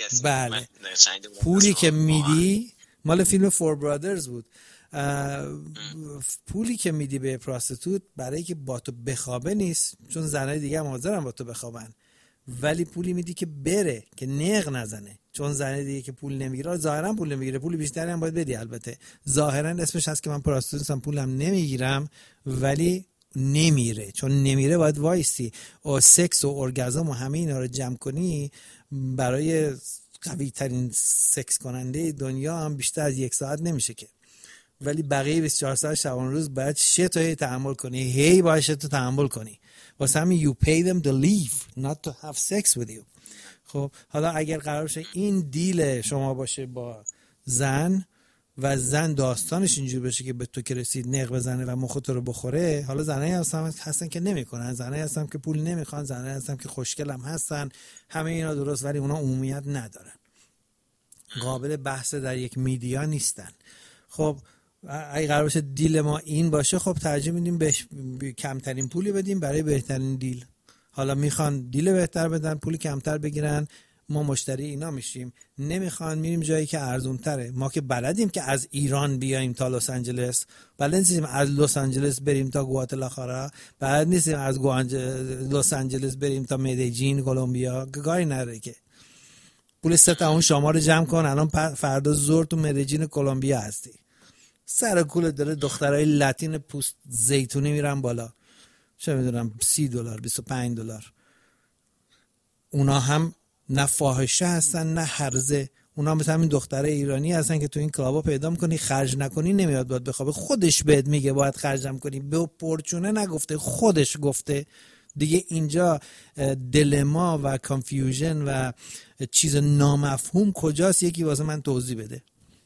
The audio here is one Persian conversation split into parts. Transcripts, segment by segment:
بله. پولی که میدی مال فیلم فور برادرز بود. پولی که میدی به پراستیتوت برای که با تو بخوابه نیست، چون زنای دیگه هم حاضرن با تو بخوابن، ولی پولی میدی که بره، که نق نزنه، چون زنای دیگه که پول نمیگیره، ظاهرا پول نمیگیره، پول بیشتری هم باید بدی، البته ظاهرا اسمش هست که من پراستیتوتم پولم نمیگیرم، ولی نمیره، چون نمیره باید وایسی و سکس و ارگازم و همه اینا رو جمع کنی. برای قوی ترین سکس کننده دنیا هم بیشتر از 1 ساعت نمیشه که، ولی بقیه 24 ساعت شبان روز باید شت رو تحمل کنی، هی باید شت رو تحمل کنی، واسه همین you pay them to leave not to have sex with you. خب حالا اگر قرار باشه این دیل شما باشه با زن و زن داستانش اینجوری بشه که به تو که رسید نق بزنه و مخ تو رو بخوره، حالا زنایی هستن که نمیکنن، زنایی هستن که پول نمیخوان، زنایی هستن که خوشگل هم هستن، همه اینا درست، ولی اونا عمومیت ندارن، قابل بحث در یک میدیا نیستن. خب اگه قرار باشه دیل ما این باشه، خب ترجیح میدیم به کمترین پولی بدیم برای بهترین دیل. حالا میخوان دیل بهتر بدن، پولی کمتر بگیرن، ما مشتری اینا میشیم. نمیخوان میریم جایی که ارزون تره. ما که بلدیم که از ایران بیایم تا لس آنجلس، بلد نیستیم از لس آنجلس بریم تا گواتمالا، بلد نیستیم از لس آنجلس بریم تا مدیجین کلمبیا، کاری نداره که. پول 3 تا اون شما رو جمع کن، الان فردا ظهر تو مدیجین کلمبیا هستی. سر کول داره دخترای لاتین پوست زیتونی میرن بالا، چه میدونم $30 $25. اونا هم نه فاحشه هستن نه هرزه، اونا مثل همین دخترای ایرانی هستن که تو این کلابا پیدا میکنی، خرج نکنی نمیاد باید بخوابه، خودش بهت میگه باید خرجم کنی، به پرچونه نگفته، خودش گفته دیگه. اینجا دلما و کانفیوژن و چیز نامفهوم کجاست؟ یکی واسه من توضیح بده.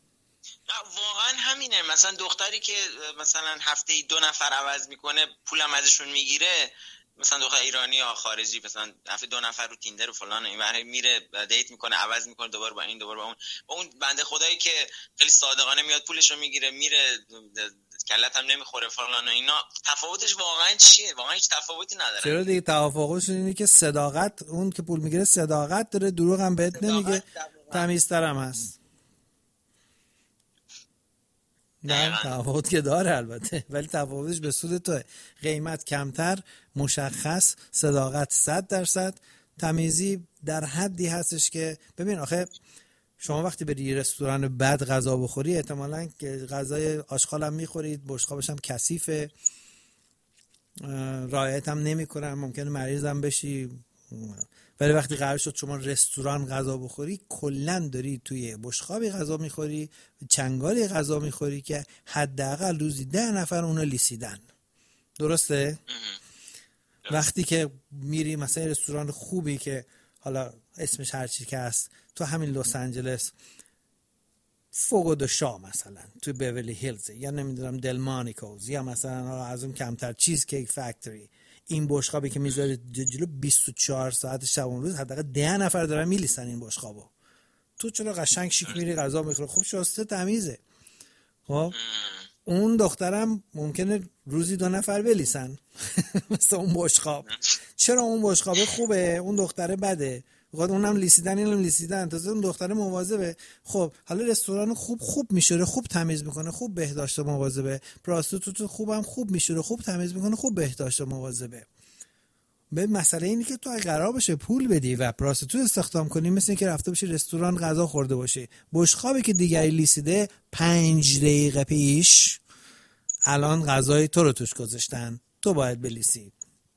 واقعا همینه. مثلا دختری که مثلا هفته 2 نفر عوض میکنه پولم ازشون میگیره، مثلا دختر ایرانی یا خارجی، مثلا هفته 2 نفر رو تیندر و فلان این میره دیت میکنه، عوض میکنه، دوباره با این دوباره با اون بنده خدایی که خیلی صادقانه میاد پولشو میگیره میره، کلت هم نمیخوره فلان و اینا. تفاوتش واقعا چیه؟ واقعا هیچ تفاوتی نداره. چرا دیگه؟ تفاوتش اینه که صداقت، اون که پول میگیره صداقت داره، دروغ هم بهت نمیگه، تمیزترم هست. نه تفاوت که داره البته، ولی تفاوتش به سود توه. قیمت کمتر، مشخص، صداقت 100%، تمیزی در حدی هستش که ببین آخه شما وقتی بری رستوران بد غذا بخوری، احتمالاً که غذای آشغال هم میخورید، بشقابش هم کثیفه، رعایت هم نمیکنن، ممکنه مریض هم بشی. ولی وقتی قرار شد شما رستوران غذا بخوری، کلن داری توی بشقابی غذا میخوری، چنگالی غذا میخوری که حداقل روزی 10 نفر اونو لیسیدن. درسته؟ وقتی که میری مثلا رستوران خوبی که حالا اسمش هر چی که هست تو همین لس آنجلس، فوگو دو شا مثلا تو بیولی هیلز، یا نمیدونم دلمانیکوز، یا مثلا از اون کمتر چیز کیک فکتوری، این بشقابی که میذاره جلو 24 ساعت شبان روز حداقل 10 نفر دارن میلیسن این بشقابو. تو چرا قشنگ شیک میری غذا میخوری، خب شسته تمیزه. خب اون دخترم ممکنه روزی 2 نفر بلیسن مثلا اون بشقاب. چرا اون بشقابه خوبه اون دختره بده؟ بخاطر اونم لیسیدن اینم لیسیدن، تازه اون دختره مواظبه. خب حالا رستوران خوب میشوره، خوب تمیز میکنه، خوب بهداشت و مواظبه. پراستیتوت خوب میشوره، خوب تمیز میکنه، خوب بهداشت و مواظبه. به مسئله اینه که تو اگه قرار باشه پول بدی و پراستیتوت استخدام کنی، مثل اینکه رفته باشی رستوران غذا خورده باشی، بشقابی که دیگری لیسیده 5 دقیقه پیش الان غذای تو رو توش گذاشتن، تو باید بلیسی.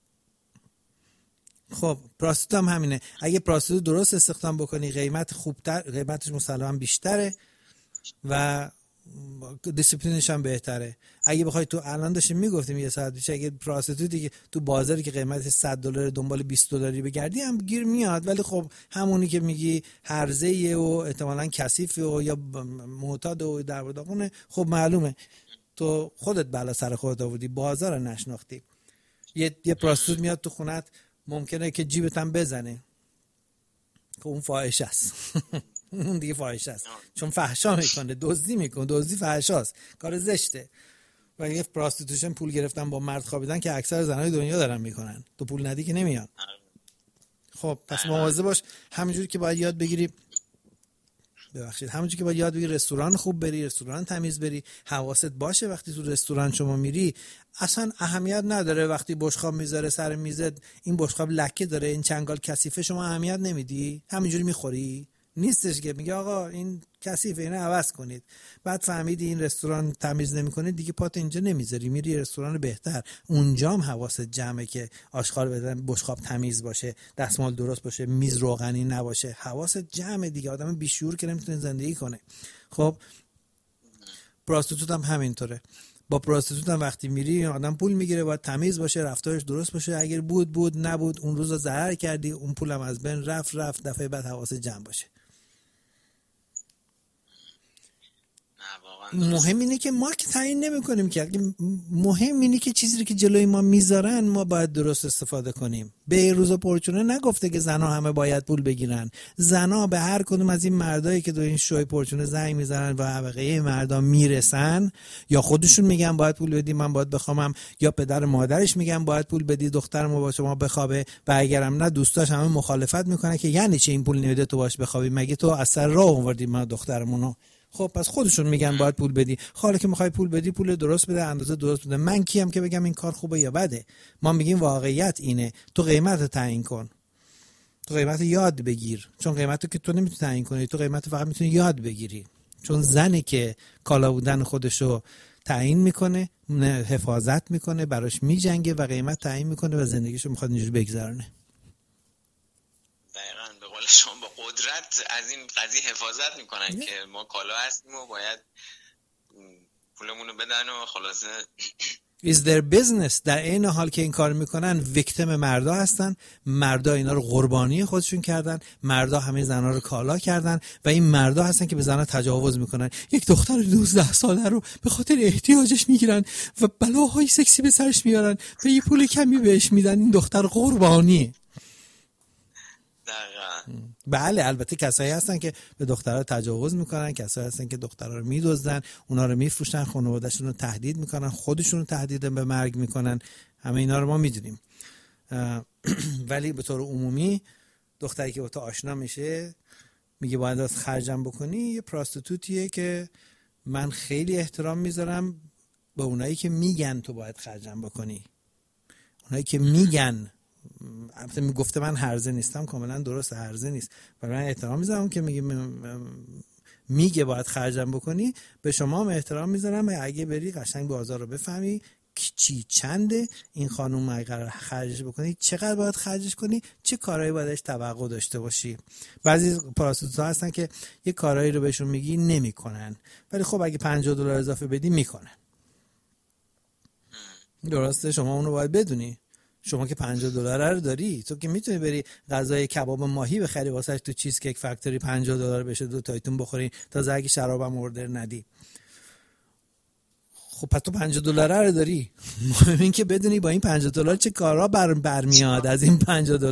خب پراستیتوت هم همینه. اگه پراستیتوت درست استخدام بکنی قیمت خوبتر، قیمتش مسلماً بیشتره و دیسیپلینش هم بهتره. اگه بخوای تو الان داشتیم میگفتیم یه ساعت پیش، اگه پراستیتوتی که تو بازاری که قیمت $100 دنبال $20 بگردی هم گیر میاد، ولی خب همونی که میگی هرزه‌ایه و احتمالاً کثیفه و یا معتاد و در داغونه، خب معلومه تو خودت بالا سر خودت آوردی، بازار نشناختی. یه پراستیتوت میاد تو خونت، ممکنه که جیبت هم بزنه، که اون فاحشه است. اون دیگه فاحشه است، چون فحشا میکنه، دزدی میکنه، دزدی فحشاست، کار زشته. و یه پراستیتوشن پول گرفتن با مرد خوابیدن که اکثر زنای دنیا دارن میکنن، تو پول ندی که نمیان. خب پس مواظب باش، همینجوری که باید یاد بگیری ببخشید همونجوری که باید یاد بگیری رستوران خوب بری، رستوران تمیز بری، حواست باشه وقتی تو رستوران شما میری اصلا اهمیت نداره وقتی بشقاب میذاره سر میزت این بشقاب لکه داره این چنگال کثیفه شما اهمیت نمیدی، همینجوری میخوری. نیستش که میگه آقا این کثیفه اینو عوض کنید، بعد فهمیدی این رستوران تمیز نمیکنه دیگه پات اینجا نمیذاری میری رستوران بهتر، اونجا هم حواست جمعه که آشغال بدن، بشقاب تمیز باشه، دستمال درست باشه، میز روغنی نباشه، حواست جمعه دیگه. آدم بیشعور که نمیتونه زندگی کنه. خب پراستیتوت هم همینطوره. با پراستیتوت هم وقتی میری آدم پول میگیره باید تمیز باشه، رفتارش درست باشه، اگر بود نبود اون روز ضرر کردی اون پولم از بین رفت دفعه بعد حواست جمع باشه. مهم اینه که ما که تعیین نمی‌کنیم که، مهم اینه که چیزی رو که جلوی ما میذارن ما باید درست استفاده کنیم. به روز پرچونه نگفته که زنا همه باید پول بگیرن. زنا به هر کدوم از این مردایی که دو این شوی پرچونه زنگ میزنن و بقیه مردا میرسن، یا خودشون میگن باید پول بدی من باید بخوامم، یا پدر مادرش میگن باید پول بدی دخترمو با شما بخوابه، و اگرم نه دوستاش همه مخالفت میکنن که یعنی چه این پول نمیده تو باش بخوابی، مگه تو از سر راه آوردی ما دخترمونو. خب پس خودشون میگن باید پول بدی. حالا که میخوای پول بدی پول درست بده، اندازه درست بده. من کیم که بگم این کار خوبه یا بده؟ ما میگیم واقعیت اینه. تو قیمت رو تعیین کن، تو قیمت یاد بگیر، چون قیمت رو که تو نمیتونی تعیین کنی، تو قیمت فقط میتونی یاد بگیری. چون زنی که کالا بودن خودشو تعیین میکنه، حفاظت میکنه، براش میجنگه و قیمت تعیین میکنه و زندگیشو میخواد اینجوری بگذرونه. دقیقاً به قول شما با قدرت از این قضیه حفاظت میکنن که ما کالا هستیم و باید پولمون رو بدن و خلاصه is their business. در این حال که این کار میکنن ویکتیم مردا هستن، مردا اینا رو قربانی خودشون کردن، مردا همه زنا رو کالا کردن و این مردا هستن که به زنا تجاوز میکنن. یک دختر 12 ساله رو به خاطر احتیاجش میگیرن و بلاهای سکسی به سرش میارن و یه پول کمی بهش میدن، این دختر قربانی. بله البته کسایی هستن که به دخترها تجاوز میکنن، کسایی هستن که دخترها رو میدزدن، اونا رو میفروشن، خانواده‌شون رو تهدید میکنن، خودشون رو تهدید به مرگ میکنن، همه اینا رو ما میدونیم. ولی به طور عمومی دختری که با تو آشنا میشه میگه باید از خرجم بکنی، یه پراستیتوتیه که من خیلی احترام میذارم به اونایی که میگن تو باید خرجم بکنی، اونایی که میگن. البته میگفته من هرزه نیستم، کاملا درست هرزه نیست، ولی من احترام میذارم که میگه باید خرجم بکنی. به شما هم احترام میذارم اگه بری قشنگ بازار رو بفهمی چی چنده، این خانوم اگه قرار خرجش بکنی چقدر باید خرجش کنی، چه کارهایی بایدش توقع داشته باشی. بعضی پراستیتوت‌ها هستن که یه کارهایی رو بهشون میگی نمیکنن، ولی خب اگه $50 اضافه بدی میکنن. درسته، شما اونو باید بدونی. شما که $50 رو داری، تو که میتونی بری غذای کباب ماهی بخری واسه تو چیز کیک فکتوری $50 بشه، دو تایتون بخوری تا اگه شرابم اوردر ندی. خب پس تو $50 رو داری، مهم این که بدونی با این $50 چه کارا برمیاد از این $50.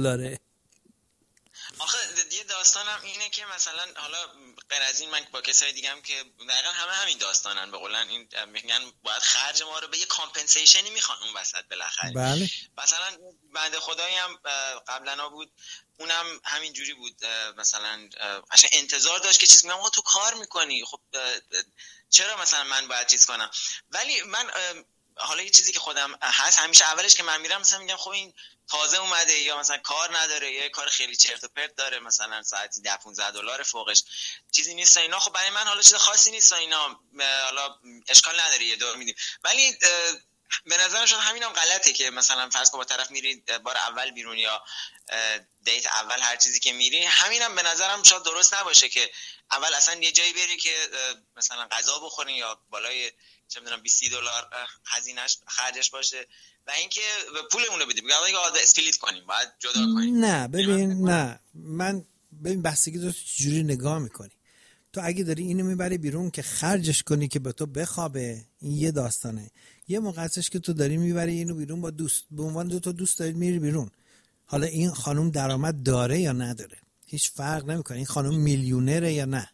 آخه یه داستانم اینه که مثلا حالا غیر از این من با کسای دیگه هم که دقیقا همین داستانن، به قولن این میگن باید خرج ما رو به یه کامپنسیشنی میخوان اون وسط بالاخره. بله. مثلا بنده خدایی هم قبلا بود، اونم همین جوری بود، مثلا عشان انتظار داشت که چیز میگم آقا تو کار میکنی، خب چرا مثلا من باید چیز کنم. ولی من حالا یه چیزی که خودم هست همیشه اولش که من میرم مثلا میگم خب این تازه اومده یا مثلا کار نداره یا کار خیلی چرت و پرت داره، مثلا ساعتی $10-15 فوقش چیزی نیست اینا، خب برای من حالا چیز خاصی نیست اینا، حالا اشکال نداره یه دور میدیم. ولی به نظرم شد همینم غلطه که مثلا فرض کن با طرف میری بار اول بیرون یا دیت اول هر چیزی که میری، همینم به نظرم شاید درست نباشه که اول اصلا یه جایی بری که مثلا غذا بخوری یا بالای چه میدونم $20 هزینه‌اش خرجش باشه و اینکه پولمون رو بدیم، بگم آقا اسپلیت کنیم، باید جدا کنیم. نه ببین، نه من ببین بحثی تو چجوری نگاه میکنی. تو اگه داری اینو میبری بیرون که خرجش کنی که به تو بخوابه، این یه داستانه. یه موقع هستش که تو داری میبری اینو بیرون با دوست، به عنوان دو تا دوست دارید میری بیرون. حالا این خانم درآمد داره یا نداره هیچ فرق نمیکنه، این خانم میلیونره یا نه،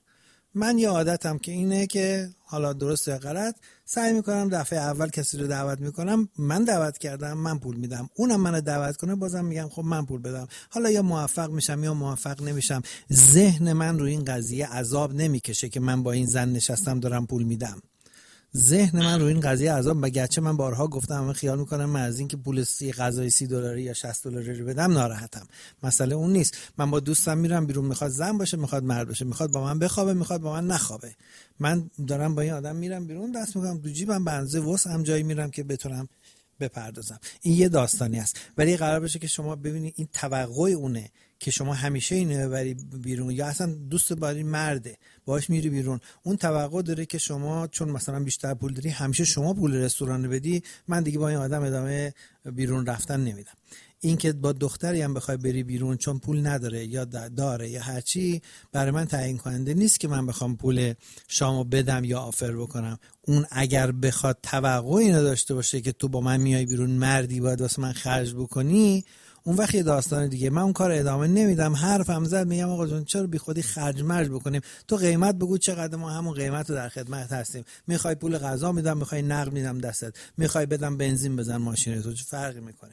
من یه عادتم که اینه که حالا درست یا غلط سعی میکنم دفعه اول کسی رو دعوت میکنم، من دعوت کردم من پول میدم، اونم منو دعوت کنه بازم میگم خب من پول بدم. حالا یا موفق میشم یا موفق نمیشم، ذهن من رو این قضیه عذاب نمیکشه که من با این زن نشستم دارم پول میدم. ذهن من رو این قضیه عذاب، گرچه من بارها گفتم من خیال میکنم من از این که پول غذای $30 یا $60 رو بدم ناراحتم. مسئله اون نیست. من با دوستم میرم بیرون، میخواد زن باشه میخواد مرد باشه، میخواد با من بخوابه میخواد با من نخوابه، من دارم با این آدم میرم بیرون، دست میکنم تو جیبم به اندازه وسعم جایی میرم که بتونم بپردازم. این یه داستانی است. ولی قرار بشه که شما ببینید این توقع اونه که شما همیشه اینو ببری بیرون، یا اصلا دوست داری مرده باهاش میری بیرون، اون توقع داره که شما چون مثلا بیشتر پول داری همیشه شما پول رستوران بدی، من دیگه با این آدم ادامه بیرون رفتن نمیدم. این که با دختری هم بخوای بری بیرون چون پول نداره یا داره یا هر چی، برای من تعیین کننده نیست که من بخوام پول شامو بدم یا آفر بکنم. اون اگر بخواد توقع اینو داشته باشه که تو با من میای بیرون مردی باید واسه من خرج بکنی، اون وقت یه داستان دیگه. من اون کار ادامه نمیدم. حرفم زد میگم آقا جون چرا بی خودی خرج مرج بکنیم، تو قیمت بگو چقدر، ما همون قیمت رو در خدمت هستیم. میخوای پول غذا میدم، میخوای نقد میدم دستت، میخوای بدم بنزین بزن ماشین تو، چه فرقی میکنه؟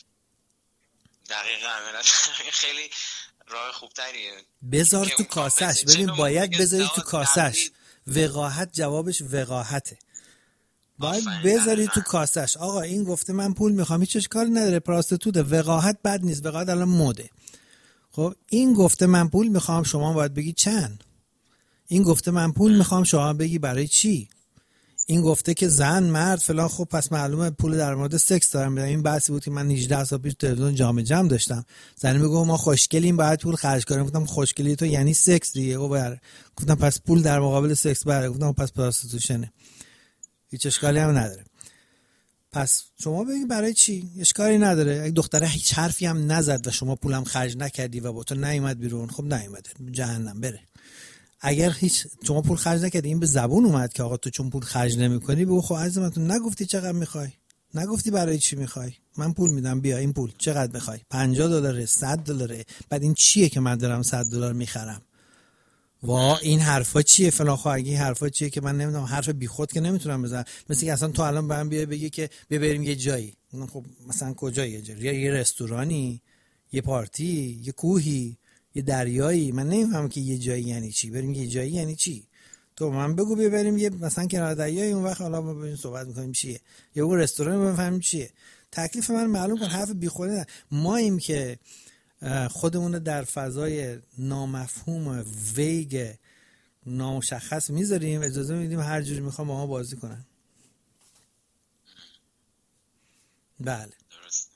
دقیقاً خیلی راه خوبتریه. بذار تو کاسش. ببین باید بذاری تو کاسش. وقاحت جوابش وقاحته. باید بذاری تو کاسش. آقا این گفته من پول میخوام، هیچ اشکالی نداره، پراستیتوته، وقاحت بد نیست، وقاحت الان مده. خب این گفته من پول میخوام، شما باید بگی چند. این گفته من پول میخوام، شما بگی برای چی. این گفته که زن مرد فلان، خب پس معلومه پول در مورد سکس دارم میدم. این بحثی بود که من 18 سال پیش تلویزیون جام جم داشتم، زنی میگه ما خوشگلیم باید پول خرج کنیم. گفتم خوشگلی تو یعنی سکس دیگه. گفتم پس پول در مقابل سکس بره. گفتم پس پراستیتوشنه، هیچ اشکالی هم نداره. پس شما بگید برای چی؟ اشکالی نداره. اگه دختره هیچ حرفی هم نزد و شما پولم خرج نکردی و با تو نیومد بیرون، خب نیومده جهنم بره. اگر هیچ شما پول خرج نکردی، این به زبون اومد که آقا تو چون پول خرج نمی‌کنی، بگو خب عزیزم تو نگفتی چقدر می‌خوای، نگفتی برای چی می‌خوای، من پول میدم بیا این پول چقدر می‌خوای، $50 $100، بعد این چیه که من دارم $100 می‌خرم؟ وا این حرفا چیه فلان خواهی، این حرفا چیه که من نمیدونم، حرف بیخود که نمیتونم بزنم. مثل که اصلا تو الان برام بیای بگی که بریم یه جایی، خب مثلا کجا یه جایی؟ یه رستورانی، یه پارتی، یه کوهی، یه دریایی. من نمیفهمم که یه جایی یعنی چی، بریم یه جایی یعنی چی. تو من بگو بریم یه مثلا کنار دریایی، اون وقت حالا ما بریم صحبت می‌کنیم چیه، یا اون رستوران بفهمیم چیه. تکلیف من معلوم کن، حرف بیخوده. ما ایم که خودمون در فضای نامفهوم ویگ نامشخص میذاریم، اجازه میدیم هر جوری میخوام با ما بازی کنن. بله درست.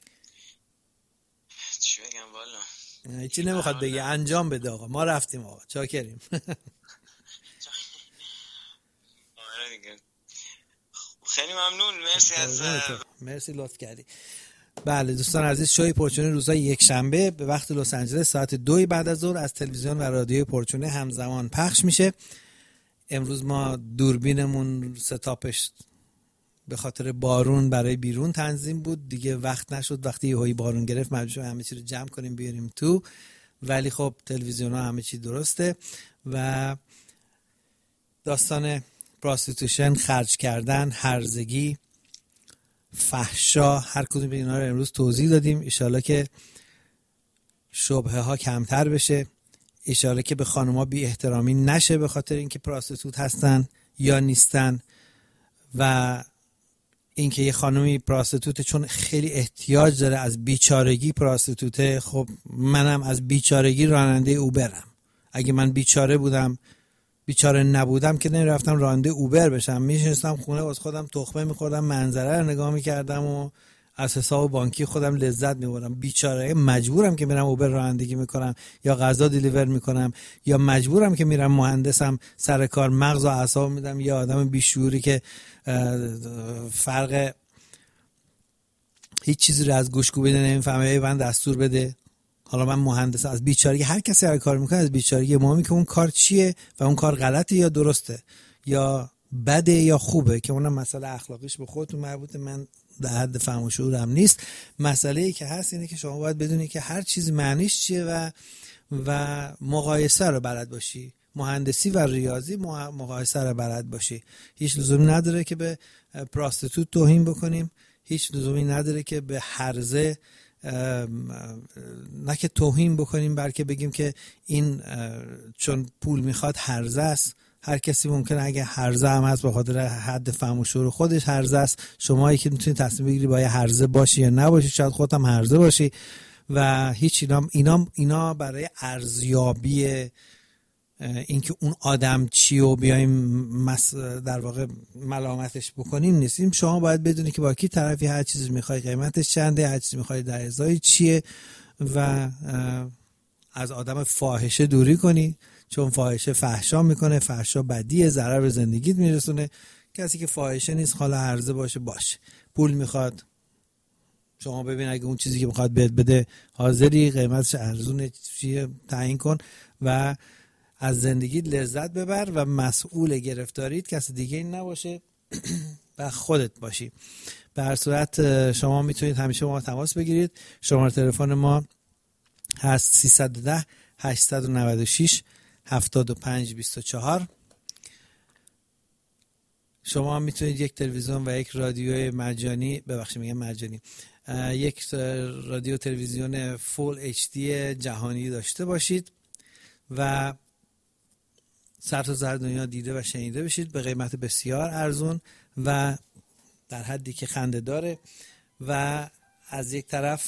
چی بگم والا، هیچی نمیخواد بگی، انجام بده آقا. ما رفتیم آقا، چاکریم. خیلی ممنون، مرسی از مرسی لطف کردی. بله دوستان عزیز، شوی پرچونه روزهای یک شنبه به وقت لس آنجلس ساعت 2 بعد از ظهر از تلویزیون و رادیوی پرچونه همزمان پخش میشه. امروز ما دوربینمون ستاپش به خاطر بارون برای بیرون تنظیم بود، دیگه وقت نشد، وقتی یهویی بارون گرفت مجبور شدیم همه چی رو جمع کنیم بیاریم تو. ولی خب تلویزیون ها همه چی درسته و داستان پراستیتوشن، خرج کردن، هرزگی، فحشا، هر کدوم اینا رو امروز توضیح دادیم. ایشالا که شبهه ها کمتر بشه، ایشالا که به خانوما بی احترامی نشه به خاطر اینکه پراستیتوت هستن یا نیستن، و اینکه یه خانومی پراستیتوت چون خیلی احتیاج داره از بیچارگی پراستیتوته. خب منم از بیچارگی راننده اوبرم. اگه من بیچاره بودم، بیچاره نبودم که نمیرفتم راننده اوبر بشم، میشستم خونه واسه خودم تخمه میخوردم، منظره رو نگاه میکردم و از حساب بانکی خودم لذت میبردم. بیچاره مجبورم که میرم اوبر رانندگی میکنم یا غذا دیلیور میکنم، یا مجبورم که میرم مهندسم سر کار مغز و اعصاب میدم، یا آدم بیشعوری که فرق هیچ چیزی رو از گوشگوبیده نمیفهمه من دستور بده. حالا من مهندسم، از بیچارگی هر کسی هر کار میکنه از بیچارگی مهمی که اون کار چیه و اون کار غلطه یا درسته یا بده یا خوبه، که اونم مسئله اخلاقیش به خودتون مربوطه، من در حد فهم و شعورم نیست. مسئله ای که هست اینه که شما باید بدونی که هر چیز معنیش چیه و مقایسه رو بلد باشی. مهندسی و ریاضی مقایسه رو بلد باشی. هیچ لزومی نداره که به پراستیتوت توهین بکنیم، هیچ لزومی نداره که به هرزه نه که توهین بکنیم، بلکه بگیم که این چون پول میخواد هرزه است. هر کسی ممکنه اگه هرزه هم هست به خاطر حد فهم و شعور خودش هرزه است. شمایی که میتونید تصمیم بگیری باید هرزه باشی یا نباشی، شاید خودت هم هرزه باشی و هیچ اینا برای ارزیابی اینکه اون آدم چی و بیایم در واقع ملامتش بکنیم نیستیم. شما باید بدونی که با کی طرفی، هر چیزی میخوای قیمتش چنده، هر چیزی میخوای در ازای چیه و از آدم فاحشه دوری کنی، چون فاحشه فحشا میکنه، فحشا بدیه، ضرر به زندگیت میرسونه. کسی که فاحشه نیست حالا هرزه باشه پول میخواد، شما ببین اگه اون چیزی که میخواد بهت بده حاضری قیمتش ارزونه چیه تعیین کن و از زندگیت لذت ببر و مسئول گرفتاریت کسی دیگه این نباشه و خودت باشی. به هر صورت شما میتونید همیشه با ما تماس بگیرید. شماره تلفن ما هست 310 896 7524. شما میتونید یک تلویزیون و یک رادیوی مجانی، یک رادیو تلویزیون فول اچ دی جهانی داشته باشید و سرتاسر دنیا دیده و شنیده بشید به قیمت بسیار ارزون و در حدی که خنده داره. و از یک طرف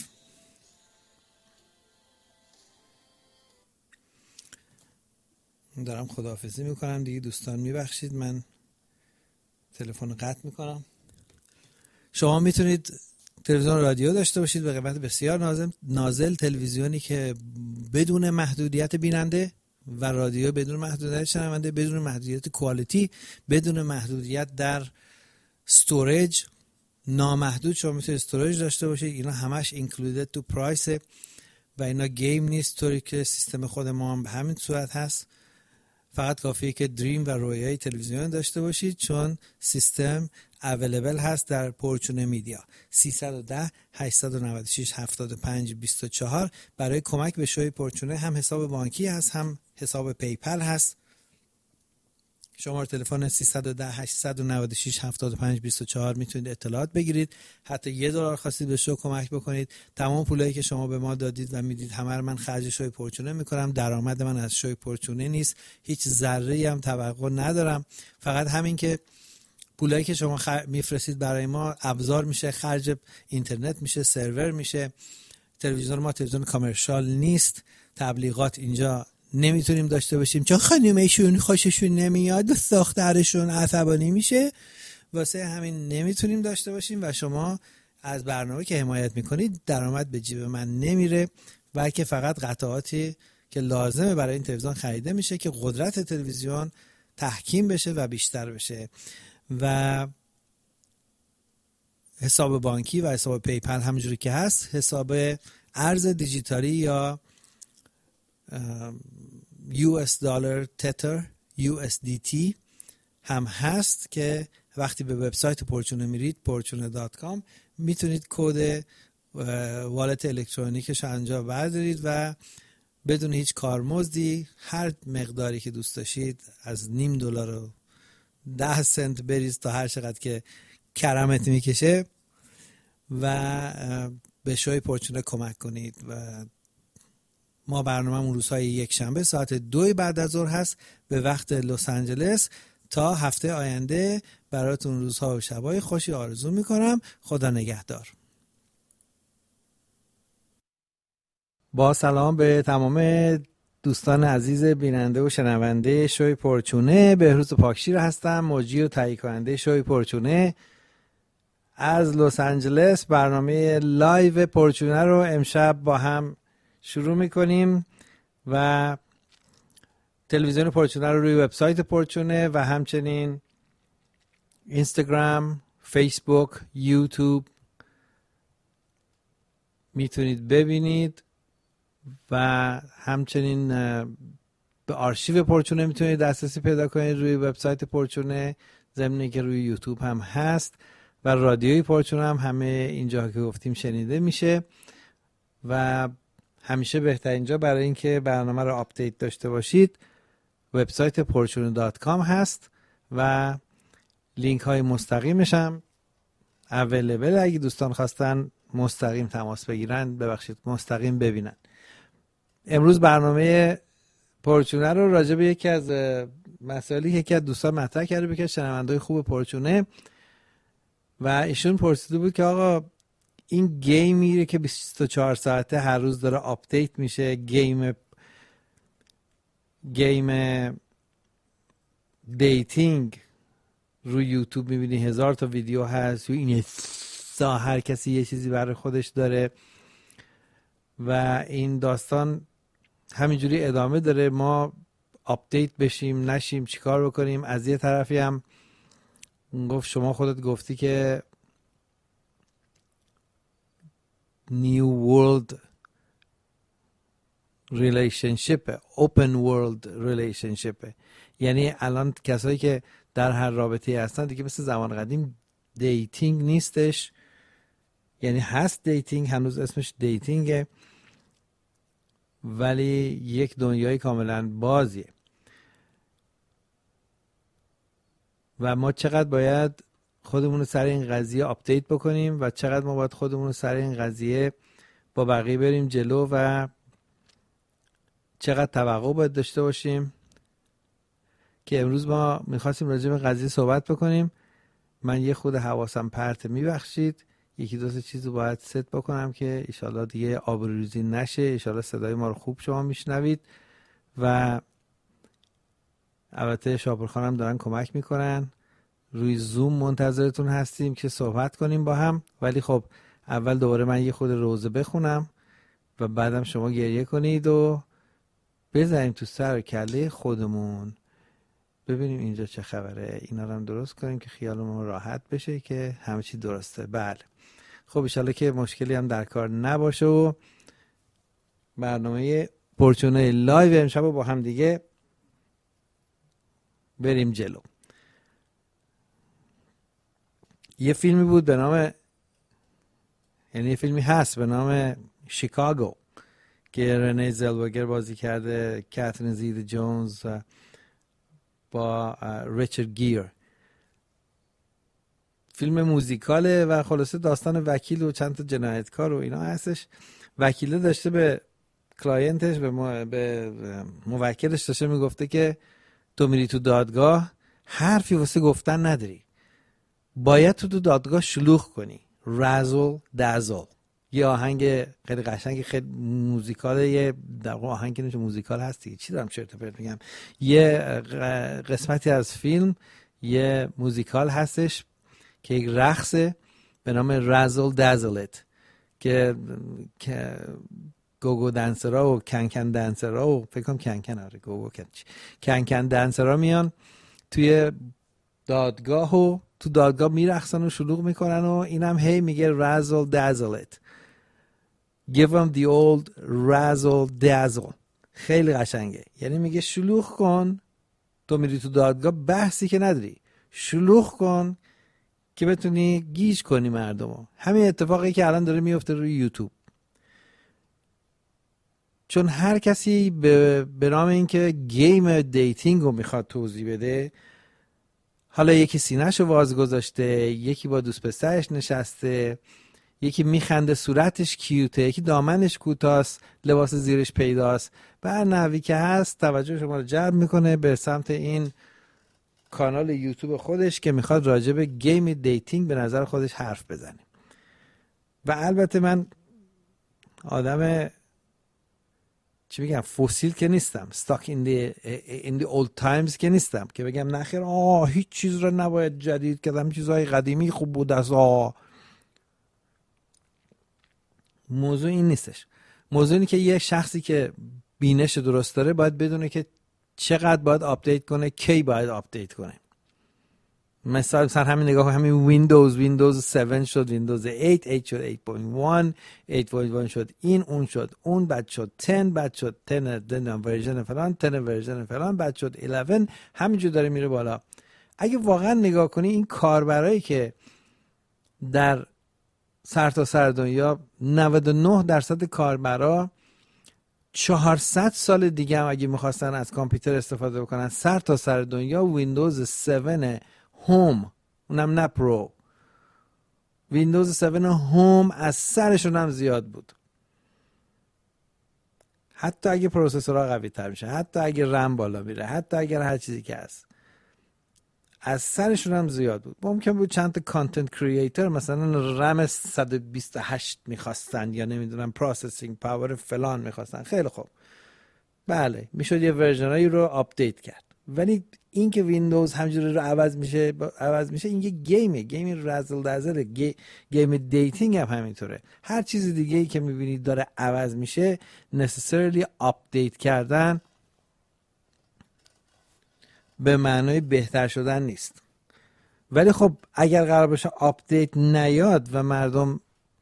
دارم خداحافظی میکنم دیگه، دوستان میبخشید من تلفن قطع میکنم. شما میتونید تلویزیون رادیو داشته باشید به قیمت بسیار نازل، تلویزیونی که بدون محدودیت بیننده و رادیو بدون محدودیت شنونده، بدون محدودیت کوالیتی، بدون محدودیت در استوریج، نامحدود شما میتونید استوریج داشته باشید. اینا همش اینکلودد تو پرایس و اینا گیم نیست، طوری که سیستم خود ما هم به همین صورت هست. فقط کافیه که دریم و رویای تلویزیون داشته باشید چون سیستم اویلیبل هست در پورچونه میدیا. 310 896 7524 برای کمک به شوی پورچونه هم حساب بانکی هست هم حساب پیپل هست. شماره تلفن 310 896 7524 میتونید اطلاعات بگیرید. حتی $1 خواستید به شو کمک بکنید، تمام پولایی که شما به ما دادید و میدید همه رو من خرج شوی پورچونه میکنم. درآمد من از شوی پورچونه نیست، هیچ ذره‌ای هم توقع ندارم. فقط همین که پولایی که شما میفرستید برای ما ابزار میشه، خرج اینترنت میشه، سرور میشه. تلویزیون ما تلویزیون کامرشال نیست، تبلیغات اینجا نمیتونیم داشته باشیم چون خانومشون خوششون نمیاد، دخترشون عصبانی میشه، واسه همین نمیتونیم داشته باشیم و شما از برنامه که حمایت میکنید درآمد به جیب من نمیره، بلکه فقط قطعاتی که لازمه برای این تلویزیون خریده میشه که قدرت تلویزیون تحکیم بشه و بیشتر بشه. و حساب بانکی و حساب پیپل همونجوری که هست، حساب ارز دیجیتالی یا US دلار تتر USDT هم هست که وقتی به وبسایت پورچونه میرید porchune.com میتونید کد والت الکترونیکش انجا بردارید و بدون هیچ کارمزدی هر مقداری که دوست داشتید از $0.5 و 10 سنت بریز تا هر چقدر که کرمت میکشه و به شوی پورچونه کمک کنید. و ما برنامه‌مون روزهای یک شنبه ساعت 2 بعد از ظهر هست به وقت لس آنجلس. تا هفته آینده براتون روزها و شبای خوشی آرزو میکنم. خدا نگهدار. با سلام به تمام دوستان عزیز بیننده و شنونده شوی پورچونه، بهروز پاکشیر هستم، مجری و تهیه کننده شوی پورچونه از لس آنجلس. برنامه لایو پورچونه رو امشب با هم شروع میکنیم و تلویزیون پورچونه رو روی وبسایت پورچونه و همچنین اینستاگرام، فیسبوک، یوتیوب میتونید ببینید و همچنین به آرشیو پورچونه میتونید دسترسی پیدا کنید روی وبسایت پورچونه، ضمن که روی یوتیوب هم هست و رادیوی پورچونه هم همه اینجا که گفتیم شنیده میشه. و همیشه بهترین جا برای اینکه برنامه رو آپدیت داشته باشید وبسایت porchune.com هست و لینک های مستقیمش هم اویلیبل. اگه دوستان خواستن مستقیم تماس بگیرن، مستقیم ببینن. امروز برنامه پورچونه رو راجع به یکی از مسائلی که یکی از دوستان مطرح کرده که شنونده‌های خوب پورچونه و ایشون پرسیده بود که آقا این گیمیه که 24 ساعته هر روز داره آپدیت میشه، گیم دیتینگ روی یوتیوب میبینی 1000 تا ویدیو هست، این هر کسی یه چیزی برای خودش داره و این داستان همینجوری ادامه داره. ما آپدیت بشیم نشیم چیکار بکنیم؟ از یه طرفی هم گفت شما خودت گفتی که New World Relationship Open World Relationship، یعنی الان کسایی که در هر رابطه هستن دیگه مثل زمان قدیم دیتینگ نیستش، یعنی هست دیتینگ، هنوز اسمش دیتینگه ولی یک دنیای کاملا بازیه و ما چقدر باید خودمون رو سر این قضیه آپدیت بکنیم و چقدر ما باید خودمون رو سر این قضیه با بقیه بریم جلو و چقدر توقع باید داشته باشیم که امروز ما میخواستیم راجع به قضیه صحبت بکنیم. من یه خود حواسم پرته، میبخشید، یکی دو تا چیزو باید ست بکنم که ایشالله دیگه آبروریزی نشه، ایشالله صدای ما رو خوب شما میشنوید و البته شاپور خانم دارن کمک میکنن، روی زوم منتظرتون هستیم که صحبت کنیم با هم. ولی خب اول دوباره من یه خود روزه بخونم و بعدم شما گریه کنید و بزنیم تو سر کله خودمون ببینیم اینجا چه خبره، اینا رو هم درست کنیم که خیالمون راحت بشه که همه چی درسته. بله خب انشالله که مشکلی هم در کار نباشه و برنامه پورچونه لایو امشب با هم دیگه بریم جلو. یه فیلمی بود به نام، یعنی یه فیلمی هست به نام شیکاگو که رنه زلوگر بازی کرده، کاترین زیتا جونز با ریچارد گیر. فیلم موزیکاله و خلاصه داستان وکیل و چند تا جنایتکار و اینا هستش. وکیله داشته به کلاینتش، به موکلش داشته میگفته که تو میری تو دادگاه حرفی واسه گفتن نداری، باید تو دادگاه شلوغ کنی، رزل دزل. یه آهنگ خیلی قشنگ، خیلی موزیکاله، یه در واقع آهنگ نمیشه موزیکال هستی، چی دارم چرت و پرت میگم، یه قسمتی از فیلم یه موزیکال هستش که یک رقصه به نام رزل دزلت که گوگو دنسرها و کنکن دنسرها و فکر کنم کنکن، آره گوگو کنکن دنسرها میان توی دادگاه و تو دادگاه میرقصن و شلوغ میکنن و اینم هی میگه رزل دزلت، give them the old razzle dazzle. خیلی قشنگه، یعنی میگه شلوغ کن، تو میری تو دادگاه بحثی که نداری، شلوغ کن که بتونی گیج کنی مردمو. همین اتفاقی که الان داره میفته روی یوتیوب، چون هر کسی به نام اینکه گیم دیتینگ رو میخواد توضیح بده، حالا یکی سینه‌شو واز گذاشته، یکی با دوست پسرش نشسته، یکی میخنده صورتش کیوته، یکی دامنش کوتاست لباس زیرش پیداست، به هر نحوی که هست توجه شما رو جلب میکنه به سمت این کانال یوتیوب خودش که میخواد راجع به گیم دیتینگ به نظر خودش حرف بزنه. و البته من آدم چی بگم فسیل که نیستم، stuck in the old times که نیستم که بگم نخیر هیچ چیز رو نباید جدید کردم، چیزهای قدیمی خوب بود است. موضوع این نیستش. موضوع اینه که یه شخصی که بینش درست داره باید بدونه که چقدر باید آپدیت کنه، کی باید آپدیت کنه. مثلا همین نگاه، همین ویندوز 7 شد، ویندوز 8 شد، 8.1 شد، این اون شد، اون بعد شد 10، بعد شد 10 ورژن فلان، 10 ورژن فلان، بعد شد 11، همینجور داره میره بالا. اگه واقعا نگاه کنی این کاربرایی که در سرتاسر دنیا 99% کاربرا 400 سال دیگه هم اگه میخواستن از کامپیوتر استفاده بکنن سر تا سر دنیا ویندوز 7 هوم، اونم نه پرو، ویندوز 7 هوم از سرشون هم زیاد بود. حتی اگه پروسسورها قوی تر میشه، حتی اگه رم بالا میره، حتی اگر هر چیزی که هست، از سرشون هم زیاد بود. ممکن بود چند تا کانتنت کریئتور مثلا رم 128 میخواستن یا نمیدونم پروسسینگ پاور فلان میخواستن، خیلی خوب، بله میشد یه ورژنایی رو آپدیت کرد. ولی این که ویندوز همجوری رو عوض میشه این یه گیم رزل دزل، گیم دیتینگ هم همینطوره. هر چیز دیگه ای که میبینید داره عوض میشه necessarily آپدیت کردن به معنای بهتر شدن نیست. ولی خب اگر قرار باشه آپدیت نیاد و مردم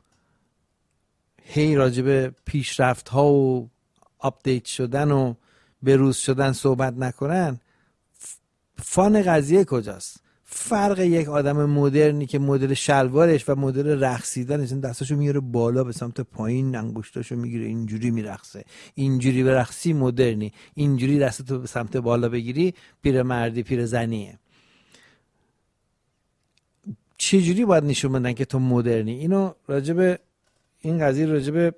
هی راجب پیشرفت ها و آپدیت شدن و بروز شدن صحبت نکنن، فان قضیه کجاست؟ فرق یک آدم مدرنی که مدل شلوارش و مدل رقصیدنش دستاشو میاره بالا به سمت پایین، انگشتاشو میگیره اینجوری میرقصه، اینجوری برقصی مدرنی، اینجوری دستتو به سمت بالا بگیری پیرمردی پیرزنیه. چجوری باید نشون بدن که تو مدرنی؟ اینو راجب این قضیه راجب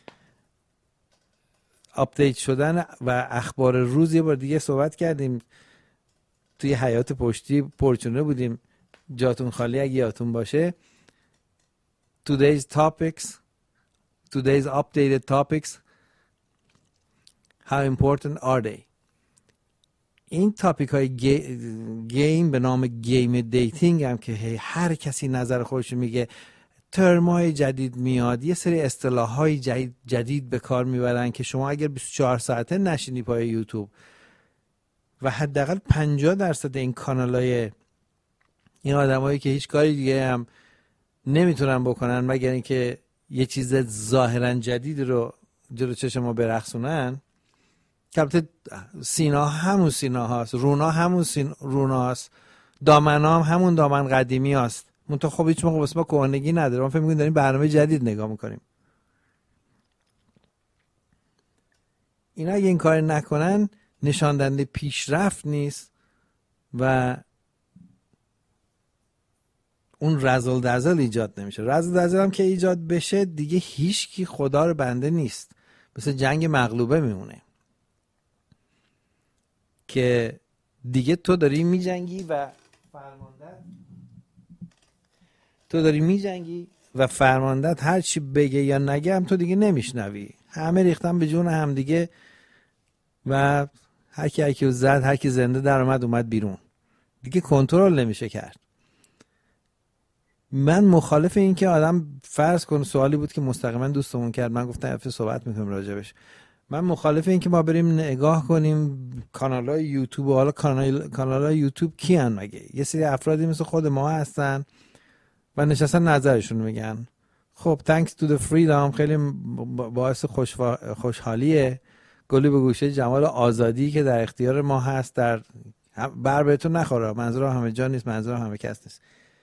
آپدیت شدن و اخبار روز یه بار دیگه صحبت کردیم. توی حیات پشتی پرچونه بودیم، جاتون خالی اگه یادتون باشه. Today's updated topics, how important are they؟ این تاپیک های گیم به نام گیم دیتینگ هم که هر کسی نظر خودش میگه، ترمای جدید میاد، یه سری اصطلاح های جدید به کار میبرن که شما اگر 24 ساعته نشینی پای یوتیوب و حداقل 50% این کانالای این آدمایی که هیچ کاری دیگه هم نمیتونن بکنن مگر اینکه یه چیز ظاهرا جدید رو جلو چشم ما برقصونن، که البته سینا همون سینا هاست، رونا همون رونا هاست، دامن هم همون دامن قدیمی هاست، منتها خب هیچ موقع واسه ما کهنگی نداره. ما فکر می‌کنیم داریم برنامه جدید نگاه میکنیم. اینا اگه این کار نکنن نشان دهنده پیشرفت نیست و اون رزل دزل ایجاد نمیشه. رزل دزل هم که ایجاد بشه دیگه هیچ کی خدا رو بنده نیست، مثل جنگ مغلوبه میمونه که دیگه تو داری میجنگی و فرماندهت هر چی بگه یا نگه هم تو دیگه نمیشنوی. همه ریختن به جون هم دیگه و هر کی زد، هر کی زنده در اومد بیرون، دیگه کنترل نمیشه کرد. من مخالف این که آدم فرض کنه، سوالی بود که مستقیما دوستمون کرد، من گفتم افت صحبت میکنم راجبش. من مخالف این که ما بریم نگاه کنیم کانالای یوتیوب، و حالا کانالای یوتیوب کیان مگه؟ یه سری افرادی مثل خود ما هستن و نشستن نظرشون میگن. خب thanks to the freedom، خیلی باعث خوشحالیه، گلی به گوشه جمال آزادی که در اختیار ما هست. در بر بهتون نخوره، منظورم همه جا نیست، منظورم همه کس نیست.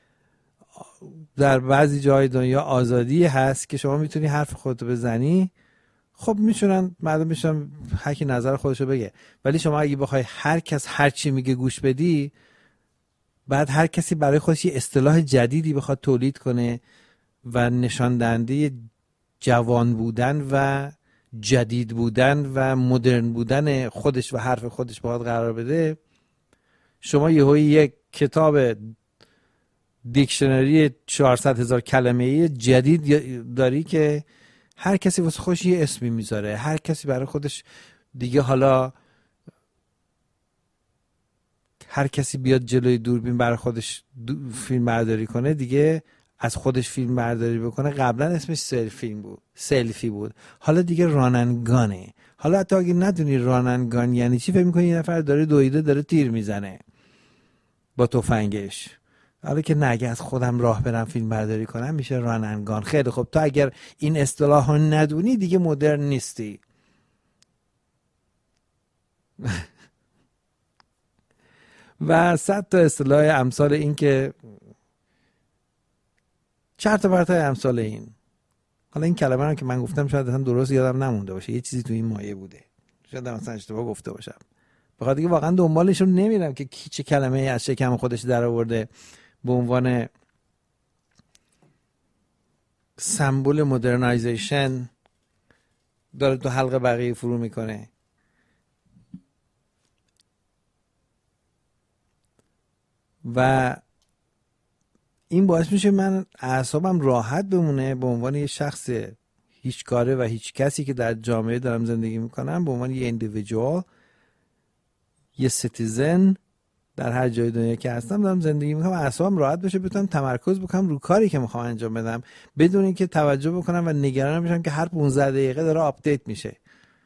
در بعضی جای دنیا آزادی هست که شما میتونی حرف خودتو بزنی، خب میشونن مردم میشونن هر کی نظر خودشو بگه. ولی شما اگه بخوای هر کس هر چی میگه گوش بدی، بعد هر کسی برای خودش یه اصطلاح جدیدی بخواد تولید کنه و نشان دهنده جوان بودن و جدید بودن و مدرن بودن خودش و حرف خودش باید قرار بده، شما یک کتاب دیکشنری 400,000 کلمه‌ای جدید داری که هر کسی واسه خودش یه اسمی میذاره، هر کسی برای خودش دیگه، حالا هر کسی بیاد جلوی دوربین برای خودش فیلم برداری کنه، دیگه از خودش فیلم برداری بکنه. قبلا اسمش سلفی بود، حالا دیگه راننگانه. حالا حتی اگه ندونی راننگان یعنی چی، فکر می‌کنی یه نفر داره دویده داره تیر میزنه با تفنگش. حالا که نگه از خودم راه برم فیلم برداری کنم میشه راننگان. خیلی خب، تو اگر این اصطلاح ها ندونی دیگه مدرن نیستی. و 100 تا اصطلاح امثال این که چرت و پرتای امثال این حالا این کلمه رو که من گفتم شاید اصلا درست یادم نمونده باشه، یه چیزی تو این مایه بوده، شاید مثلا اشتباه گفته باشم. بخاطر اینکه واقعا دنبالشون نمیرم که کی چه کلمه از شکم خودش در آورده به عنوان سمبل مدرنایزیشن داره تو حلق بقیه فرو میکنه. و این باعث میشه من اعصابم راحت بمونه به عنوان یه شخص هیچ کاره و هیچ کسی که در جامعه دارم زندگی میکنم، به عنوان یه اندیویدوال، یه سیتیزن در هر جای دنیا که هستم دارم زندگی میکنم، اعصابم راحت بشه، بتونم تمرکز بکنم رو کاری که میخوام انجام بدم بدون اینکه توجه بکنم و نگران بشم که هر 15 دقیقه داره آپدیت میشه.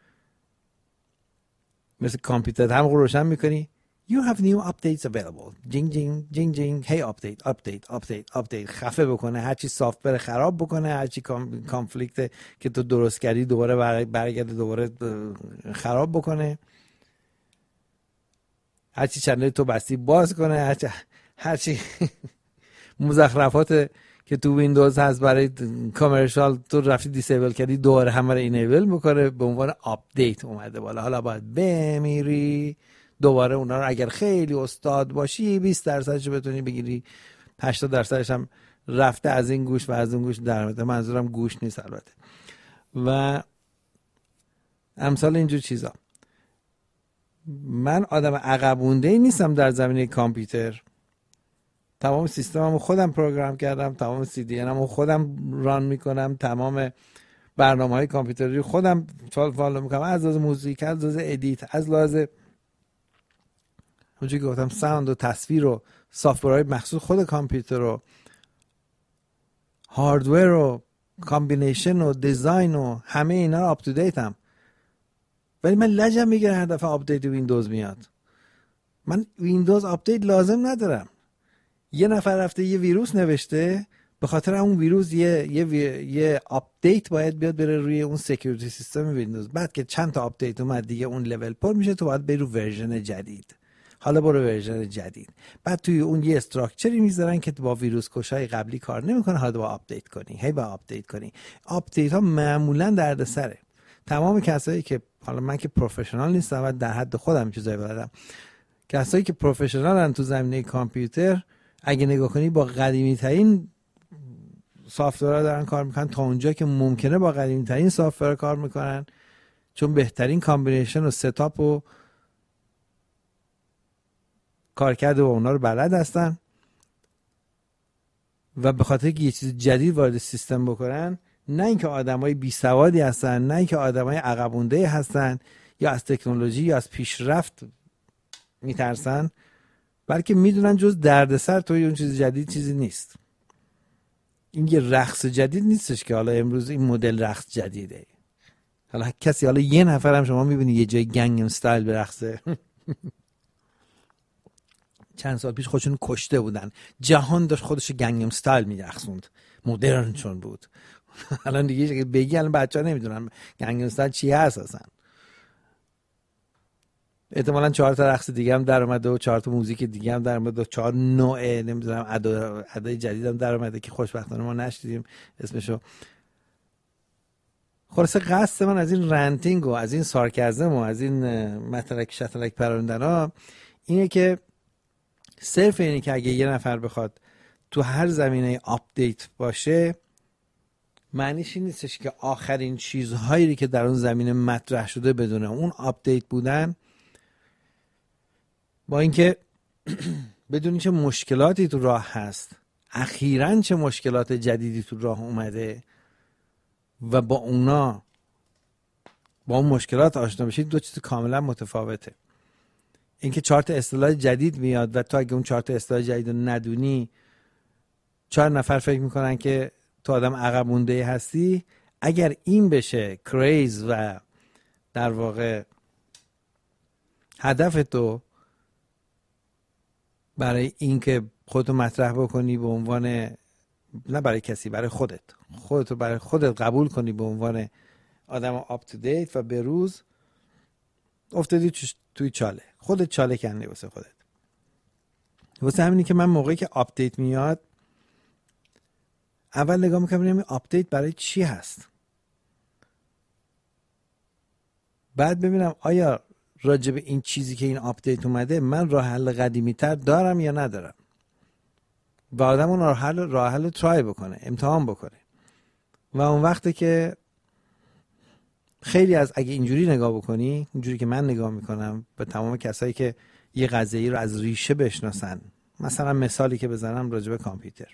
مثل کامپیوتر هم روشن میکنی You have new updates available. جینگ جینگ جینگ جینگ. Hey update. خفه بکنه، هرچی سافتور خراب بکنه، هرچی کانفلیکت که تو درست کردی دوباره برگرده دوباره خراب بکنه، هرچی چنل تو بستی باز کنه، هرچی مزخرفات که تو ویندوز هست برای کامرشال تو رفتی دیسیبل کردی دوباره همه رو اینیبل میکنه، به عنوان آپدیت اومده بالا. حالا باید بمیری دوباره اونا رو، اگر خیلی استاد باشی 20%شو بتونی بگیری، 80%ش هم رفته از این گوش و از اون گوش در اومده. منظورم گوش نیست البته. و امثال اینجور چیزا. من آدم عقب مونده‌ای نیستم در زمینه کامپیوتر. تمام سیستممو خودم پروگرام کردم، تمام CDNمو خودم ران میکنم، تمام برنامه‌های کامپیوتری خودم فالو میکنم، از لحاظ موزیک، از لحاظ ادیت، از لحاظ اونجوری که گفتم ساوند و تصویر و سافتورهای مخصوص خود کامپیوتر و هاردور و کامبینیشن و دیزاین و همه اینا رو آپ تو دیتم. ولی من لجم میگیره هر دفعه آپدیت ویندوز میاد. من ویندوز آپدیت لازم ندارم. یه نفر رفته یه ویروس نوشته، به خاطر اون ویروس یه آپدیت باید بیاد بره روی اون سکیوریتی سیستم ویندوز. بعد که چند تا آپدیت اومد دیگه اون لول پر میشه، تو باید بری رو ورژن جدید. حالا برو ورژن جدید. بعد توی اون یه استراکچری میذارن که با ویروس کشای قبلی کار نمیکنه، حالا با آپدیت کنی، با آپدیت کنی. آپدیت ها معمولا دردسره. تمام کسایی که، حالا من که پروفشنال نیستم و در حد خودم چیزایی بلدم، کسایی که پروفشنالن تو زمینه کامپیوتر، اگه نگاه کنی با قدیمی ترین سافتورها دارن کار میکنن، تا اونجا که ممکنه با قدیمی ترین سافتور کار میکنن، چون بهترین کامبینیشن و ستاپ و کارکرد و اونا رو بلد هستن. و به خاطر که یه چیز جدید وارد سیستم بکنن، نه اینکه آدمای بی سوادی هستن، نه اینکه آدمای عقب مونده هستن یا از تکنولوژی یا از پیشرفت میترسن، بلکه میدونن جز دردسر توی اون چیز جدید چیزی نیست. این یه رقص جدید نیستش که حالا امروز این مدل رقص جدیده. حالا کسی، حالا یه نفرم شما میبینی یه جای گنگنم استایل برقصه. چند سال پیش خودشون کشته بودن، جهان داشت خودش گنگنم استایل میرقصوند، مدرن چون بود. الان دیگه بگی الان بچه‌ها نمیدونن گنگنم استایل چی هست اصلا. احتمالاً 4 تا رقص دیگه هم در اومده و 4 تا موزیک دیگه هم در اومده و 4 نوع نمیدونم ادای جدید هم در اومده که خوشبختانه ما نشدیدیم اسمشو. خلاصه قصد من از این رنتینگ و از این سارکزم و از این متلک شتلک پراندنا اینه که صرف اینه که اگه یه نفر بخواد تو هر زمینه آپدیت باشه، معنیش این نیستش که آخرین چیزهایی که در اون زمینه مطرح شده بدونه اون آپدیت بودن، با اینکه بدونی چه مشکلاتی تو راه هست، اخیراً چه مشکلات جدیدی تو راه اومده و با اون مشکلات آشنا بشید، دو چیز کاملا متفاوته. اینکه 4 تا اصطلاح جدید میاد و تو اگه اون 4 تا اصطلاح جدید رو ندونی، 4 نفر فکر میکنن که تو آدم عقب مونده هستی. اگر این بشه کریز و در واقع هدف تو برای اینکه خودتو مطرح بکنی به عنوان، نه برای کسی، برای خودتو برای خودت قبول کنی به عنوان آدم آپ تو دیت و به روز، افتادی توی چاله، خودت چاله کندی واسه خودت. واسه همینی که من موقعی که آپدیت میاد اول نگاه میکنم ببینم آپدیت برای چی هست، بعد ببینم آیا راجع به این چیزی که این آپدیت اومده من راه حل قدیمی تر دارم یا ندارم. و آدم اون راه حل ترای بکنه، امتحان بکنه. و اون وقته که خیلی از اگه اینجوری نگاه بکنی، اینجوری که من نگاه میکنم به تمام کسایی که یه قضیه رو از ریشه بشناسن، مثلا مثالی که بزنم راجع به کامپیوتر،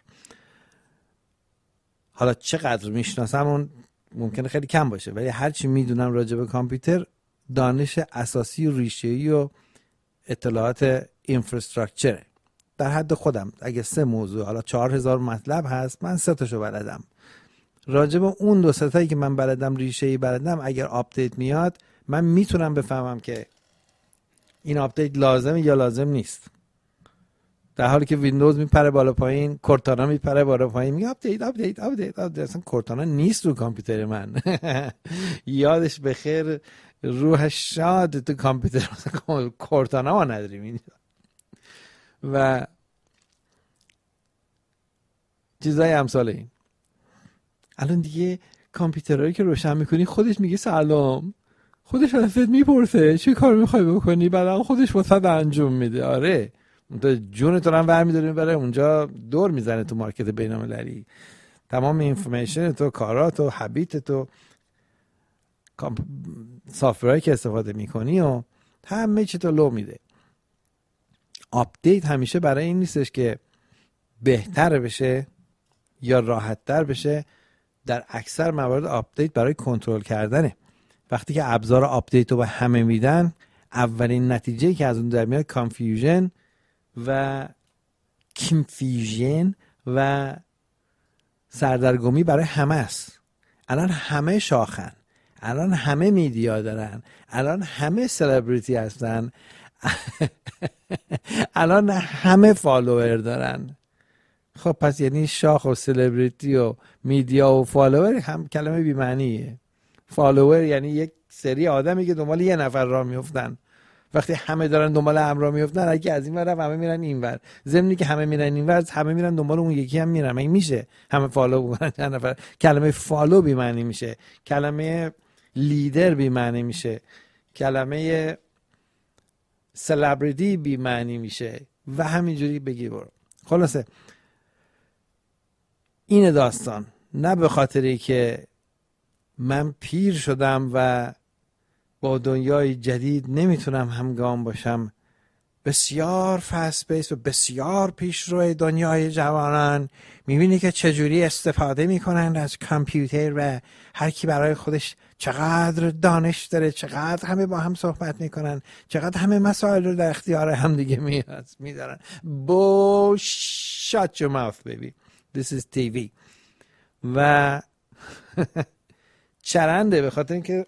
حالا چقدر میشناسم اون ممکنه خیلی کم باشه، ولی هرچی میدونم راجع به کامپیوتر دانش اساسی و ریشه‌ای و اطلاعات اینفراستراکچره. در حد خودم اگه 3 موضوع حالا 4000 مطلب هست، من 3 تاشو بلدم. راجع به اون 2 تایی که من بلدم، ریشه‌ای بلدم، اگر آپدیت میاد من میتونم بفهمم که این آپدیت لازمه یا لازم نیست. در حالی که ویندوز میپره بالا پایین، کورتانا میپره بالا پایین، میگه آپدیت. اصلا کورتانا نیست رو کامپیوتر من. یادش بخیر، روحش شاد، تو کامپیوتر کورتانا ما نداریم اینجا. و چیزای امثال این. الان دیگه کامپیوترهایی که روشن میکنی خودش میگه سلام، خودش ازت میپرسه چی کار میخوای بکنی، بعدا خودش واسه انجام میده. آره تو جونت رو هم برمی‌داری میبره اونجا، دور میزنه تو مارکت بین‌المللی. تمام اینفورمیشن تو، کارات و هابیت تو، سافت‌ورایی که استفاده میکنی و همه چی تو لو میده. آپدیت همیشه برای این نیستش که بهتر بشه یا راحت‌تر بشه. در اکثر موارد آپدیت برای کنترل کردنه. وقتی که ابزار آپدیت رو به همه میدن، اولین نتیجه که از اون در میاد کانفیوژن و سردرگمی برای همه است. الان همه شاخن، الان همه میدیا دارن، الان همه سلبریتی هستن، الان همه فالوور دارن. خب پس یعنی شاخ و سلبریتی و میدیا و فالوور هم کلمه بی معنیه. فالوور یعنی یک سری آدمی که دنبال یه نفر راه میافتن. وقتی همه دارن دنبال هم راه میافتن، اگه از این ور همه میرن این ور، ضمنی که همه میرن این ور، همه میرن دنبال اون یکی هم میرن. این میشه همه فالو بکنن چند نفر؟ کلمه فالو بی معنی میشه، کلمه لیدر بی معنی میشه، کلمه سلبریتی بی معنی میشه و همینجوری بگی برو. خلاصه این داستان نه به خاطری که من پیر شدم و با دنیای جدید نمیتونم همگام باشم، بسیار فست بیس و بسیار پیشرو دنیای جوانان، میبینی که چجوری استفاده میکنن از کامپیوتر و هر کی برای خودش چقدر دانش داره، چقدر همه با هم صحبت میکنن، چقدر همه مسائل رو در اختیار هم دیگه میدارن. shut your mouth baby, this is TV. و چرنده، به خاطر اینکه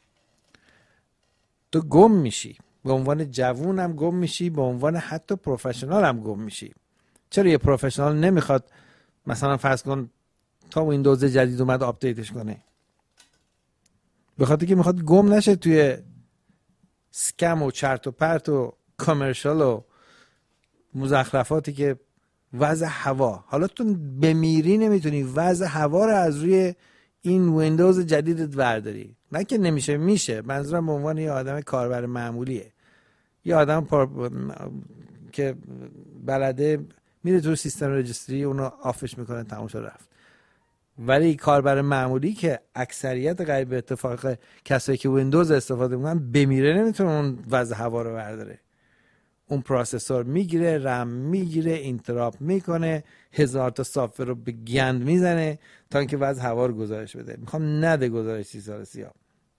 تو گم میشی، به عنوان جوون هم گم میشی، به عنوان حتی پروفشنال هم گم میشی. چرا یه پروفشنال نمیخواد مثلا فرض کن تا ویندوز جدید اومد آپدیتش کنه؟ به خاطر که میخواد گم نشه توی سکم و چرت و پرت و کامرشال و مزخرفاتی که وضع هوا. حالا تو بمیری نمیتونی وضع هوا رو از روی این ویندوز جدیدت برداری. نه که نمیشه، میشه. منظورم به عنوان یه آدم کاربر معمولیه، یه آدم که بلده میره تو سیستم رجستری اونو آفش میکنه، تموم شد رفت. ولی کاربر معمولی که اکثریت غیر به اتفاق کسایی که ویندوز استفاده میکنن بمیره نمیتونه اون وضع هوا رو برداره. اون پروسسور میگیره، رم میگیره، اینتراپ میکنه، 1000 تا سافت رو به گند میزنه تا اینکه وضع هوا رو گزارش بده. میخوام نده گزارش 30 سال سیاه.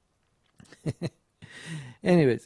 anyways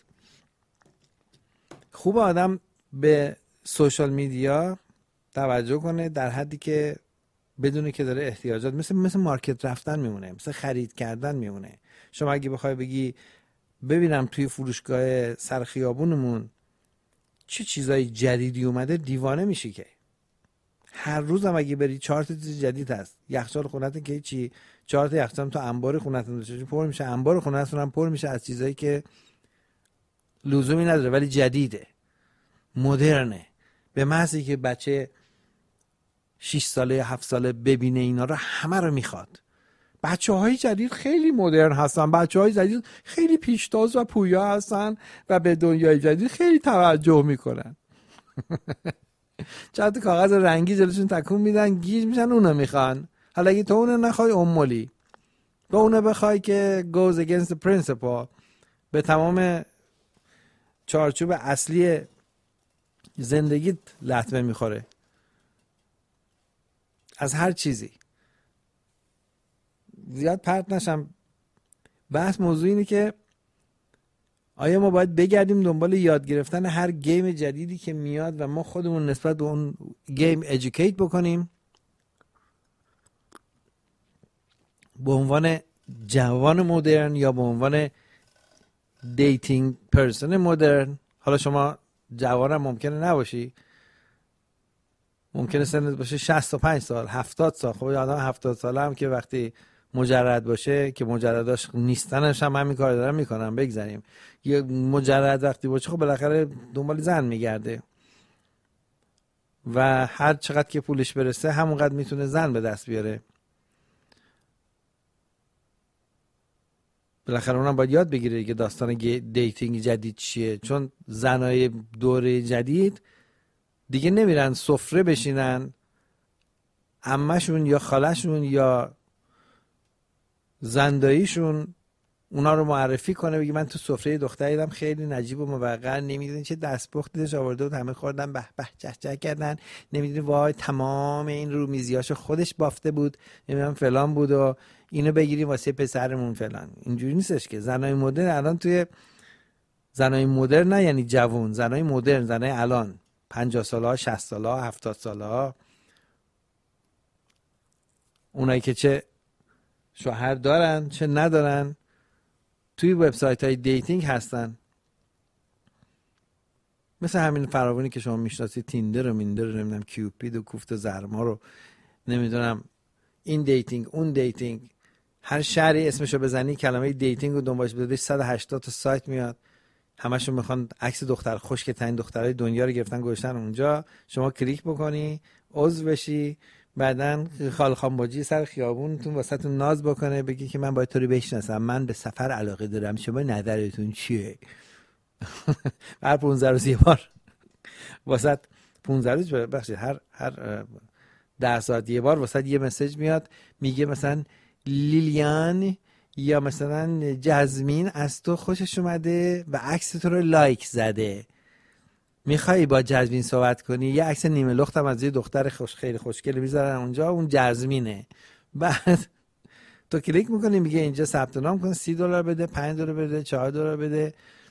خوب آدم به سوشال میدیا توجه کنه در حدی که بدونه که داره احتیاجات، مثل مارکت رفتن میمونه، مثل خرید کردن میمونه. شما اگه بخوای بگی ببینم توی فروشگاه سر خیابونمون چه چیزای جدیدی اومده، دیوانه میشی که هر روز هم اگه بری 4 تا چیز جدید هست. یخچال خونتون که چی، 4 تا یخچال تو انبار خونتون پر میشه، انبار خونتون هم پر میشه از چیزایی که لزومی نداره ولی جدیده، مدرنه. به محضی که بچه 6 ساله 7 ساله ببینه اینا رو، همه رو میخواد. بچه‌های جدید خیلی مدرن هستن، بچه‌های جدید خیلی پیشتاز و پویا هستن و به دنیای جدید خیلی توجه میکنن. چند تا کاغذ رنگی جلوشون تکون میدن، گیج میشن، اونو میخوان. حالا اگه تو اونو نخوای امولی، تو اونو بخوای که goes against the principle، به تمام چارچوب اصلی زندگیت لطمه میخوره از هر چیزی. زیاد پرت نشم، بحث موضوع اینه که آیا ما باید بگردیم دنبال یاد گرفتن هر گیم جدیدی که میاد و ما خودمون نسبت به اون گیم ادوکییت بکنیم به عنوان جوان مدرن یا به عنوان دیتینگ پرسن مدرن؟ حالا شما جوانم ممکنه نباشی، ممکنه سنت باشه 65 سال 70 سال. خب آدم 70 ساله هم که وقتی مجرد باشه، که مجرداش نیستنش هم همین کار دارن میکنن، بگذاریم یه مجرد وقتی باشه خب بالاخره دنبال زن میگرده و هر چقدر که پولش برسه همونقدر میتونه زن به دست بیاره. بالاخره اونم باید یاد بگیره که داستان دیتینگ جدید چیه، چون زنای دوره جدید دیگه نمیرن سفره بشینن عمه‌شون یا خاله‌شون یا زنداییشون اونا رو معرفی کنه، بگی من تو سفره دختری دیدم خیلی نجیب و موقر، نمیدونی چه دستپختی داشت آورده بود، همه خوردن به به چه چه کردن، نمیدونی وای تمام این رومیزیاشو خودش بافته بود، نمیدونم فلان بود و اینو بگیریم واسه پسرمون فلان. اینجوری نیستش که زنای مدرن الان توی زنای مدرن، نه یعنی جوان، زنای مدرن، زنای الان 50 ساله 60 ساله 70 ساله، اونایی که چه شوهر دارن چه ندارن توی وبسایت های دیتینگ هستن. مثل همین فراوانی که شما میشناسی، تیندر و میندر رو، نمیدونم کیوپید و کوفت و زرما رو، نمیدونم این دیتینگ اون دیتینگ، هر شهری اسمشو بزنی کلمه دیتینگ رو دنبالش بذاری 180 تا سایت میاد، همشون میخوان عکس دختر خشک ترین دخترای دنیا رو گرفتن گذاشتن اونجا، شما کلیک بکنی عضو بشی، بعدن خالخام باجی سر خیابونتون واسهتون ناز بکنه، بگی که من باید تو رو بشناسم، من به سفر علاقه دارم، شما نظرتون چیه؟ هر 15 روز یه بار واسه 15 روز بخشید هر 10 ساعت یه بار واسه یه مسیج میاد، میگه مثلا لیلیان یا مثلا جزمین از تو خوشش اومده و عکس تو رو لایک زده، میخوایی با جزمین صحبت کنی؟ یه عکس نیمه لخت هم از یه دختر خیلی خوشگل میذارن اونجا، اون جزمینه. بعد تو کلیک میکنی، میگه اینجا ثبت نام کن، $30 بده، $5 بده، $4 بده.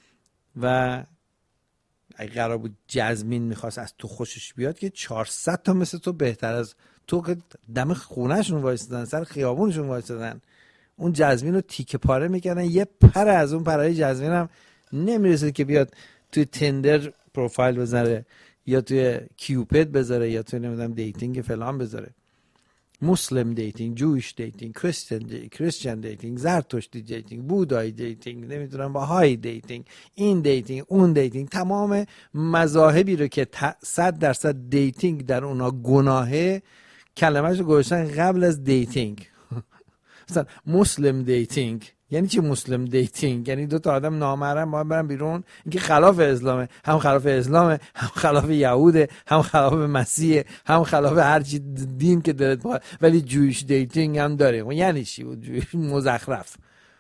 و اگه قرار بود جزمین میخواست از تو خوشش بیاد که 400 تا مثل تو بهتر از تو که دم خونهشون وایستدن، سر خیابونشون وایستدن، اون جزمین رو تیکه پاره میکنن، یه پر از اون پرهای جزمین هم نمیرسه که بیاد توی تندر پروفایل بذاره یا توی کیوپید بذاره یا توی نمیدونم دیتینگ فلان بذاره. مسلم دیتینگ، جویش دیتینگ، کریستیان دیتینگ، زرتشتی دیتینگ، بودایی دیتینگ، نمیدونم باهایی دیتینگ، این دیتینگ اون دیتینگ، تمام مذاهبی رو که 100% دیتینگ در اونا گناهه کلمه‌اش رو گذاشتن قبل از دیتینگ. مثلا مسلم دیتینگ یعنی چی؟ مسلم دیتینگ یعنی دو تا آدم نامحرم باید برن بیرون، اینکه خلاف اسلامه، هم خلاف اسلامه، هم خلاف یهوده، هم خلاف مسیحه، هم خلاف هر چی دین که دلت بخواد، ولی جویش دیتینگ هم داره. یعنی چی؟ جویش مزخرف،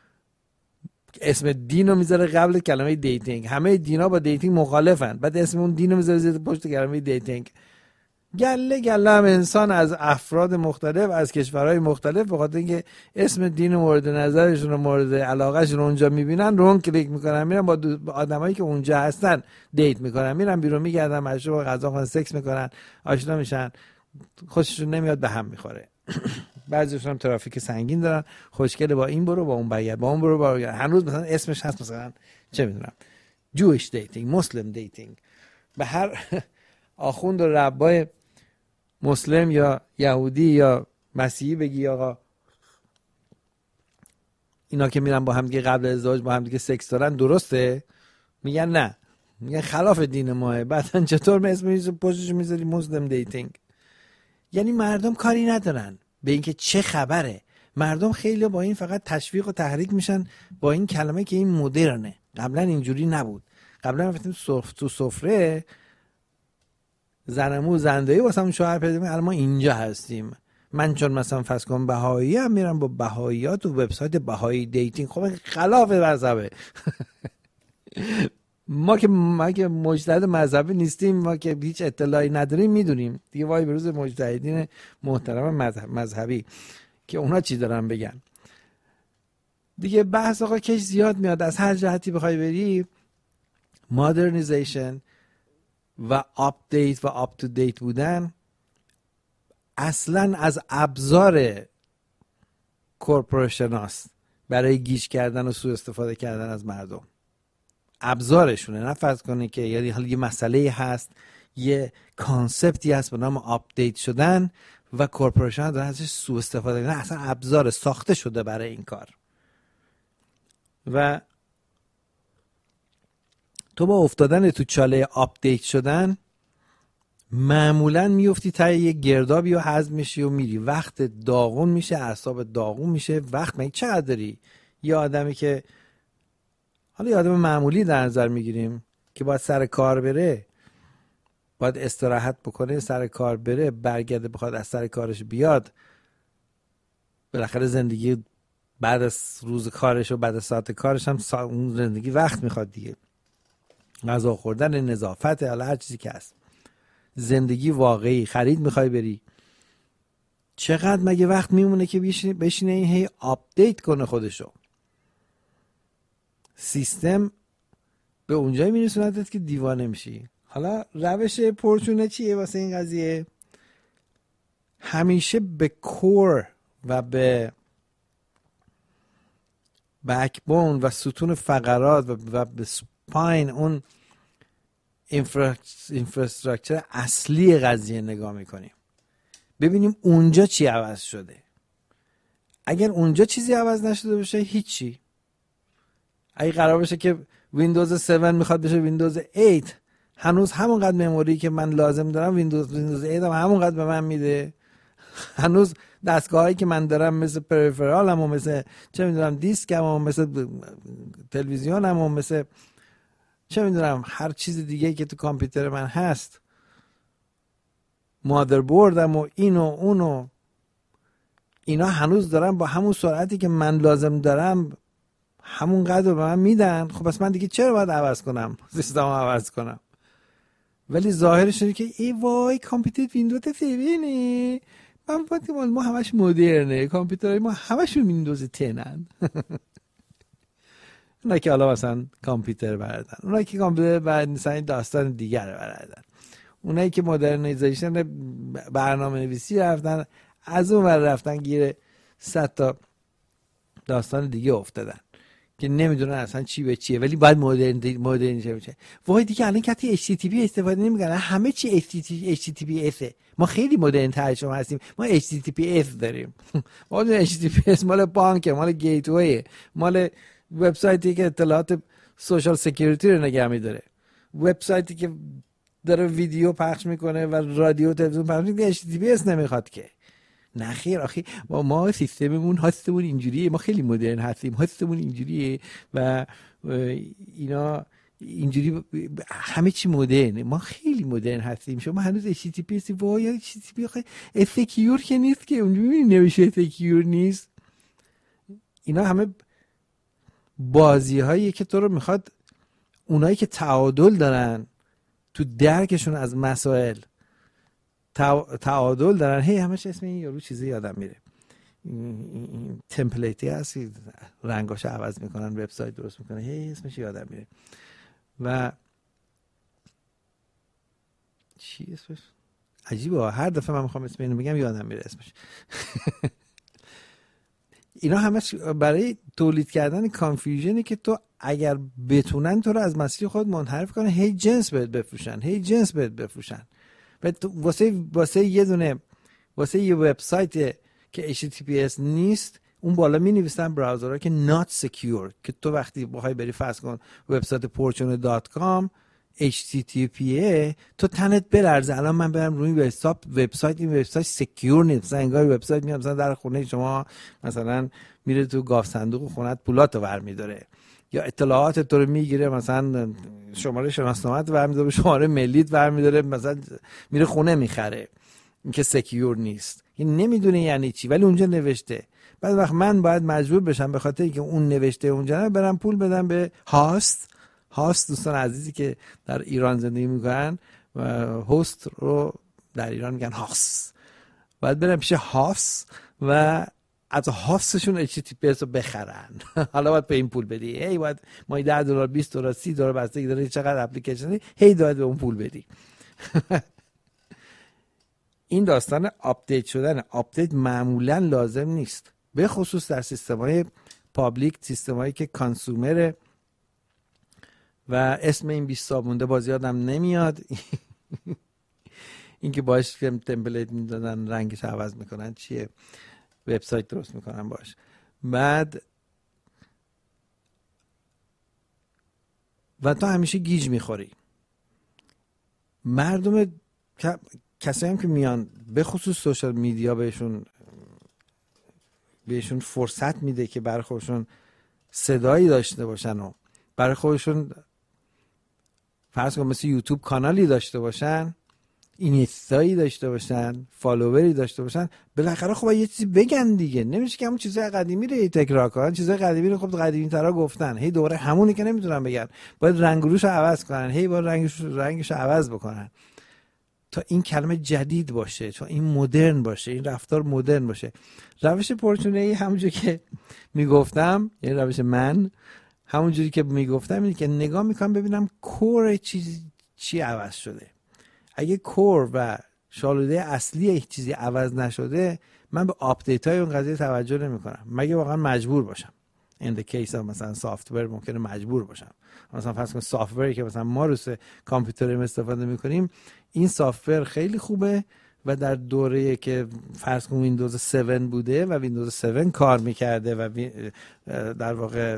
اسم دین رو میذاره قبل کلمه دیتینگ. همه دینا با دیتینگ مخالفن، بعد اسم اون دین رو میذاره زیر پشت کلمه دیتینگ. گله گله هم انسان از افراد مختلف از کشورهای مختلف به خاطر اینکه اسم دین مورد نظرشون و مورد علاقهشون اونجا میبینن رو کلیک میکنن، میرن با آدمایی که اونجا هستن دیت میکنن، میرن بیرون میگردن، مشروب غذا خورن، سکس میکنن، آشنا میشن، خوششون نمیاد، به هم میخوره. بعضیشون هم ترافیک سنگین دارن، خوشگله با این برو با اون برگرد، با اون برو با اون، هنوز مثلا اسمش هست مثلا چه میدونم جویش دیتینگ، مسلم دیتینگ. به هر آخوند و ربای مسلم یا یهودی یا مسیحی بگی آقا اینا که میرن با هم دیگه قبل ازدواج با هم دیگه سکس دارن درسته؟ میگن نه، میگن خلاف دین ماه. بعدن چطور اسم پشتش میذاری مسلم دیتینگ؟ یعنی مردم کاری ندارن به اینکه چه خبره. مردم خیلی با این فقط تشویق و تحریک میشن با این کلمه که این مدرنه. قبلا اینجوری نبود. قبلا گفتیم تو سفره زنمو زندایی واسمون شوهر پیدا کنیم، الان ما اینجا هستیم. من چون مثلا فرض کنم بهایی ام، میرم با بهایی‌ها تو وبسایت بهایی دیتینگ. خب خلاف مذهبه. ما که مجتهد مذهبی نیستیم، ما که هیچ اطلاعی نداریم، میدونیم دیگه. وای بروز مجتهدین محترم مذهبی که اونا چی دارن بگن دیگه. بحث آقا کش زیاد میاد. از هر جهتی بخوای بری، مادرنیزیشن و آپدیت و آپ تو دیت بودن اصلا از ابزار کورپوریشن هاست برای گیج کردن و سوء استفاده کردن از مردم. ابزارشونه. نه فرض کنی که یعنی حالا یه مسئله هست، یه کانسپتی هست به نام آپدیت شدن و کورپوریشن ها دارن ازش سوء استفاده کنن. اصلا ابزار ساخته شده برای این کار. و تو با افتادن تو چاله آپدیت شدن معمولا میفتی تا یه گردابی و هضم میشی و میری. وقت داغون میشه، اعصاب داغون میشه. وقت مگه چقدر داری؟ یه آدمی که حالا یه آدم معمولی در نظر میگیریم که باید سر کار بره، باید استراحت بکنه، سر کار بره، برگرده بخواد از سر کارش بیاد. بالاخره زندگی بعد از روز کارش و بعد از ساعت کارش هم اون زندگی وقت میخواد دیگه. غذا خوردن، نظافت، حالا هر چیزی که هست. زندگی واقعی. خرید میخوای بری، چقدر مگه وقت میمونه که بشینه این هی آپدیت کنه خودشو؟ سیستم به اونجایی میرسوندت که دیوانه میشی. حالا روش پرچونه چیه واسه این قضیه؟ همیشه به کور و به بکبون و ستون فقرات و به سپاین، اون اینفراستراکچر اصلی قضیه نگاه میکنیم، ببینیم اونجا چی عوض شده. اگر اونجا چیزی عوض نشده باشه، هیچی. اگه قرار باشه که ویندوز 7 میخواد بشه ویندوز 8، هنوز همونقدر مموری که من لازم دارم ویندوز 8 هم همونقدر به من میده. هنوز دستگاهایی که من دارم مثل پریفرالم و مثل چه میدونم دیسکم و مثل تلویزیونم و مثل چه میدونم هر چیز دیگه که تو کامپیوتر من هست، مادربردم و اینو اونو، اینا هنوز دارم با همون سرعتی که من لازم دارم همون قدر به من میدن. خب پس من دیگه چرا باید عوض کنم؟ سیستم عوض کنم. ولی ظاهرش اینه که ای وای کامپیوتر ویندوز 7 من وقتی ما همش مدرنه، کامپیوترهای ما همشون ویندوز 10 اونا که حالا مثلا کامپیوتر بردن، اونا که کامپیوتر بعد مثلا داستان دیگر بردن، اونایی که مدرنیزیشن برنامه نویسی رفتن، از اون ور رفتن گیر 100 تا داستان دیگه افتادن که نمیدونن اصلا چی به چیه، ولی باید مدرن بشه. وای دیگه الان کتی HTTP استفاده نمیکنن، همه چی HTTPS. ما خیلی مدرن تر شما هستیم، ما HTTPS داریم. ما HTTPS مال بانک، مال گیتوی، مال وبسایتی که اطلاعات سوشال سکیوریتی رو نگه می‌داره، وبسایتی که داره ویدیو پخش میکنه و رادیو تلویزیون پخش میکنه. HTTPS نمیخواد که. نخیر آخی ما سیستممون هستمون اینجوریه، ما خیلی مدرن هستیم، هستمون اینجوریه و اینا اینجوری همه چی مدرنه، ما خیلی مدرن هستیم. شما هنوز HTTPS وای HTTP آخه سکیور که نیست که، اونجوری نمیشه سکیور نیست. اینا همه بازی هایی که تو رو میخواد، اونایی که تعادل دارن تو درکشون از مسائل، تعادل دارن، هی همش اسم این یارو چیزی یادم میره، این تمپلیتی هست رنگاشو عوض میکنن، وبسایت درست میکنن، هی اسمش یادم میره. و چی اسمش عجیبه، هر دفعه من میخوام اسم اینو بگم یادم میره اسمش. اینا همش برای تولید کردن کانفیوژنی که تو اگر بتونن تو رو از مسیر خود منحرف کنن، هی جنس بهت بفروشن. و واسه یه دونه، واسه یه وبسایت که HTTPS نیست، اون بالا می نویسن براوزرها که not secure، که تو وقتی بخوای بری فرض کن وبسایت fortune.com HTTPه تو تنت بلرزه. الان من برم روی وبسایت، این وبسایت سکیور نیست، مثلا انگار وبسایت میاد مثلا در خونه شما مثلا میره تو گاف صندوق خونت پولاتو برمی‌داره، یا اطلاعات تو رو میگیره، مثلا شماره شناسنامه‌ت برمی‌داره، شماره ملیت برمی‌داره، مثلا میره خونه میخره. این که سکیور نیست، این نمیدونه یعنی چی، ولی اونجا نوشته. بعد وقت من باید مجبور بشم به خاطر اینکه اون نوشته اونجا برم پول بدم به هاست دوستان عزیزی که در ایران زندگی میکنن، هاست رو در ایران میگن هاست، باید برم پیش هاست و از هاستشون HTTPS رو بخرن. حالا باید به این پول بدی، هی باید مایی $10 $20 $30 بستگی داره چقدر اپلیکیشنی، هی باید به اون پول بدی. این داستان آپدیت شدن، آپدیت معمولا لازم نیست، به خصوص در سیستم‌های پابلیک، سیستم‌هایی که کانسومره و اسم این 20 مونده باز یادم نمیاد. این که باش تمپلیت میدادن رنگش عوض میکنن، چیه، وبسایت درست میکنن باش. بعد و تو همیشه گیج میخوری. مردم کسایی هم که میان به خصوص سوشال میدیا بهشون فرصت میده که برای خودشون صدایی داشته باشن و برای خودشون فرض کن مثل یوتیوب کانالی داشته باشن، اینستایی داشته باشن، فالووری داشته باشن، بالاخره خب یه چیزی بگن دیگه. نمیشه که همون چیزای قدیمی رو تکرار کنن. چیزای قدیمی رو خب قدیمی ترا گفتن، هی دوره همونی که نمیتونن بگن، باید رنگ و روش رو عوض کنن، هی باید رنگش رو عوض بکنن تا این کلمه جدید باشه، تا این مدرن باشه، این رفتار مدرن باشه. روش پرچونه‌ای همونجوری که میگفتم، یعنی روش من همونجوری که میگفتم اینه که نگاه میکنم ببینم کور چی عوض شده. اگه کور و شالوده اصلی چیزی عوض نشده، من به آپدیت های اون قضیه توجه نمیکنم، مگه واقعا مجبور باشم. in the case of مثلا سافتور ممکنه مجبور باشم. مثلا فرض کن سافتوری که مثلا ما روی کامپیوتریم استفاده میکنیم، این سافتور خیلی خوبه و در دوره‌ای که فرض کن ویندوز 7 بوده و ویندوز 7 کار میکرده و در واقع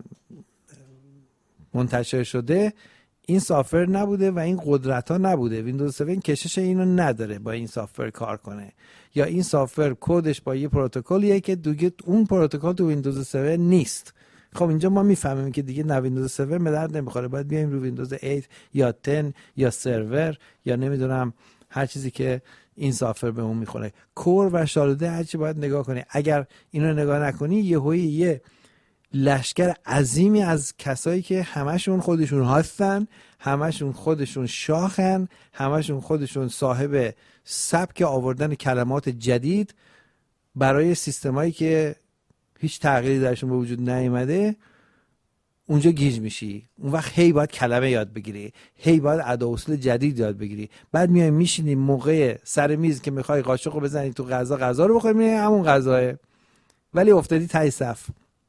منتشر شده، این سافتور نبوده و این قدرت ها نبوده. ویندوز 7 کشش اینو نداره با این سافتور کار کنه، یا این سافتور کدش با یه پروتکلیه که دیگه اون پروتکل تو ویندوز 7 نیست. خب اینجا ما میفهمیم که دیگه نه ویندوز 7 به درد نمیخوره، باید بیایم رو ویندوز 8 یا 10 یا سرور یا نمیدونم هر چیزی که این سافتور به اون میخوره. کور و شالوده هرچی باید نگاه کنی. اگر اینو نگاه نکنی یه لشکر عظیمی از کسایی که همشون خودشون هستن، همشون خودشون شاخن، همشون خودشون صاحب سبک آوردن کلمات جدید برای سیستمایی که هیچ تغییری درشون به وجود نیامده، اونجا گیج میشی. اون وقت هی باید کلمه یاد بگیری، هی باید ادا اصول جدید یاد بگیری. بعد میای میشینی موقع سر میز که میخوای قاشق رو بزنی تو غذا رو بخوری، میای همون غذاه ولی افتادی ته صف.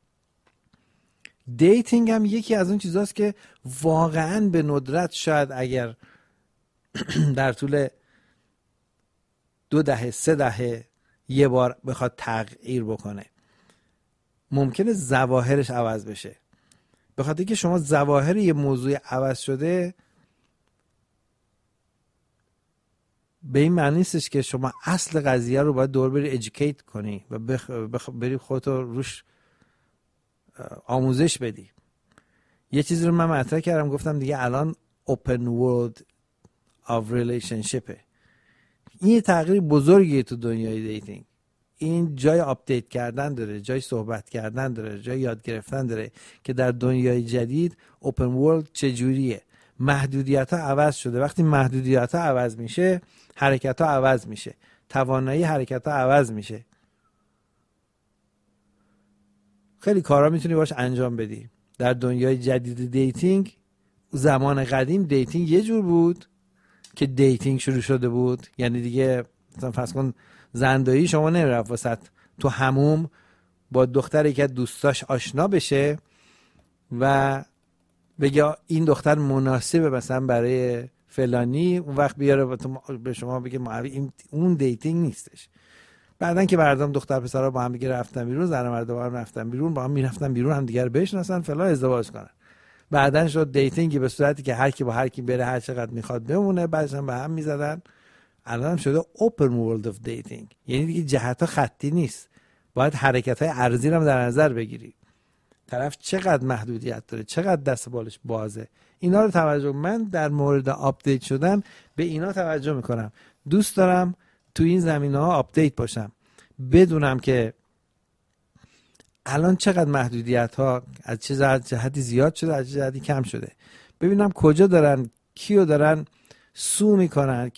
دیتینگ هم یکی از اون چیزاست که واقعا به ندرت شاید اگر در طول 2 دهه 3 دهه یه بار بخواد تغییر بکنه، ممکنه ظواهرش عوض بشه. به خاطر که شما ظواهر یه موضوع عوض شده به این معنی نیستش که شما اصل قضیه رو باید دور بری ادوکییت کنی و بری خودت روش آموزش بدی. یه چیزی رو من مطرح کردم، گفتم دیگه الان open world of relationship. این یه تغییر بزرگیه تو دنیای دیتینگ. این جای آپدیت کردن داره، جای صحبت کردن داره، جای یاد گرفتن داره که در دنیای جدید open world چجوریه. محدودیت ها عوض شده. وقتی محدودیت ها عوض میشه، حرکت ها عوض میشه، توانایی حرکت ها عوض میشه. خیلی کارا میتونی باش انجام بدی. در دنیای جدید دیتینگ، زمان قدیم دیتینگ یه جور بود که دیتینگ شروع شده بود، یعنی دیگه مثلا فرض کن زندایی شما نمیرفت واسط تو هموم با دختری که دوستاش آشنا بشه و بگه این دختر مناسبه مثلا برای فلانی، اون وقت بیاره به شما بگه اون دیتینگ نیستش. بعدن که مردم دختر پسرها با هم دیگه رفتن بیرون، زن و مرد با هم رفتن بیرون، با هم میرفتن بیرون، هم دیگه رو بشناسن، فلان، ازدواج کنن. بعدن شد دیتینگی به صورتی که هر کی با هر کی بره هر چقدر میخواد بمونه، بعدش هم به هم میزدن. الان هم شده open world of dating، یعنی دیگه جهت‌ها خطی نیست، باید حرکت‌های ارضی رو هم در نظر بگیری، طرف چقدر محدودیت داره، چقدر دست بالش بازه. اینا رو توجه، من در مورد آپدیت شدن به اینا توجه میکنم. دوست دارم تو این زمینه‌ها آپدیت باشم، بدونم که الان چقدر محدودیت‌ها از چه جهتی زیاد شده، از چه جهتی کم شده، ببینم کجا دارن، کیو دارن سو میکنن،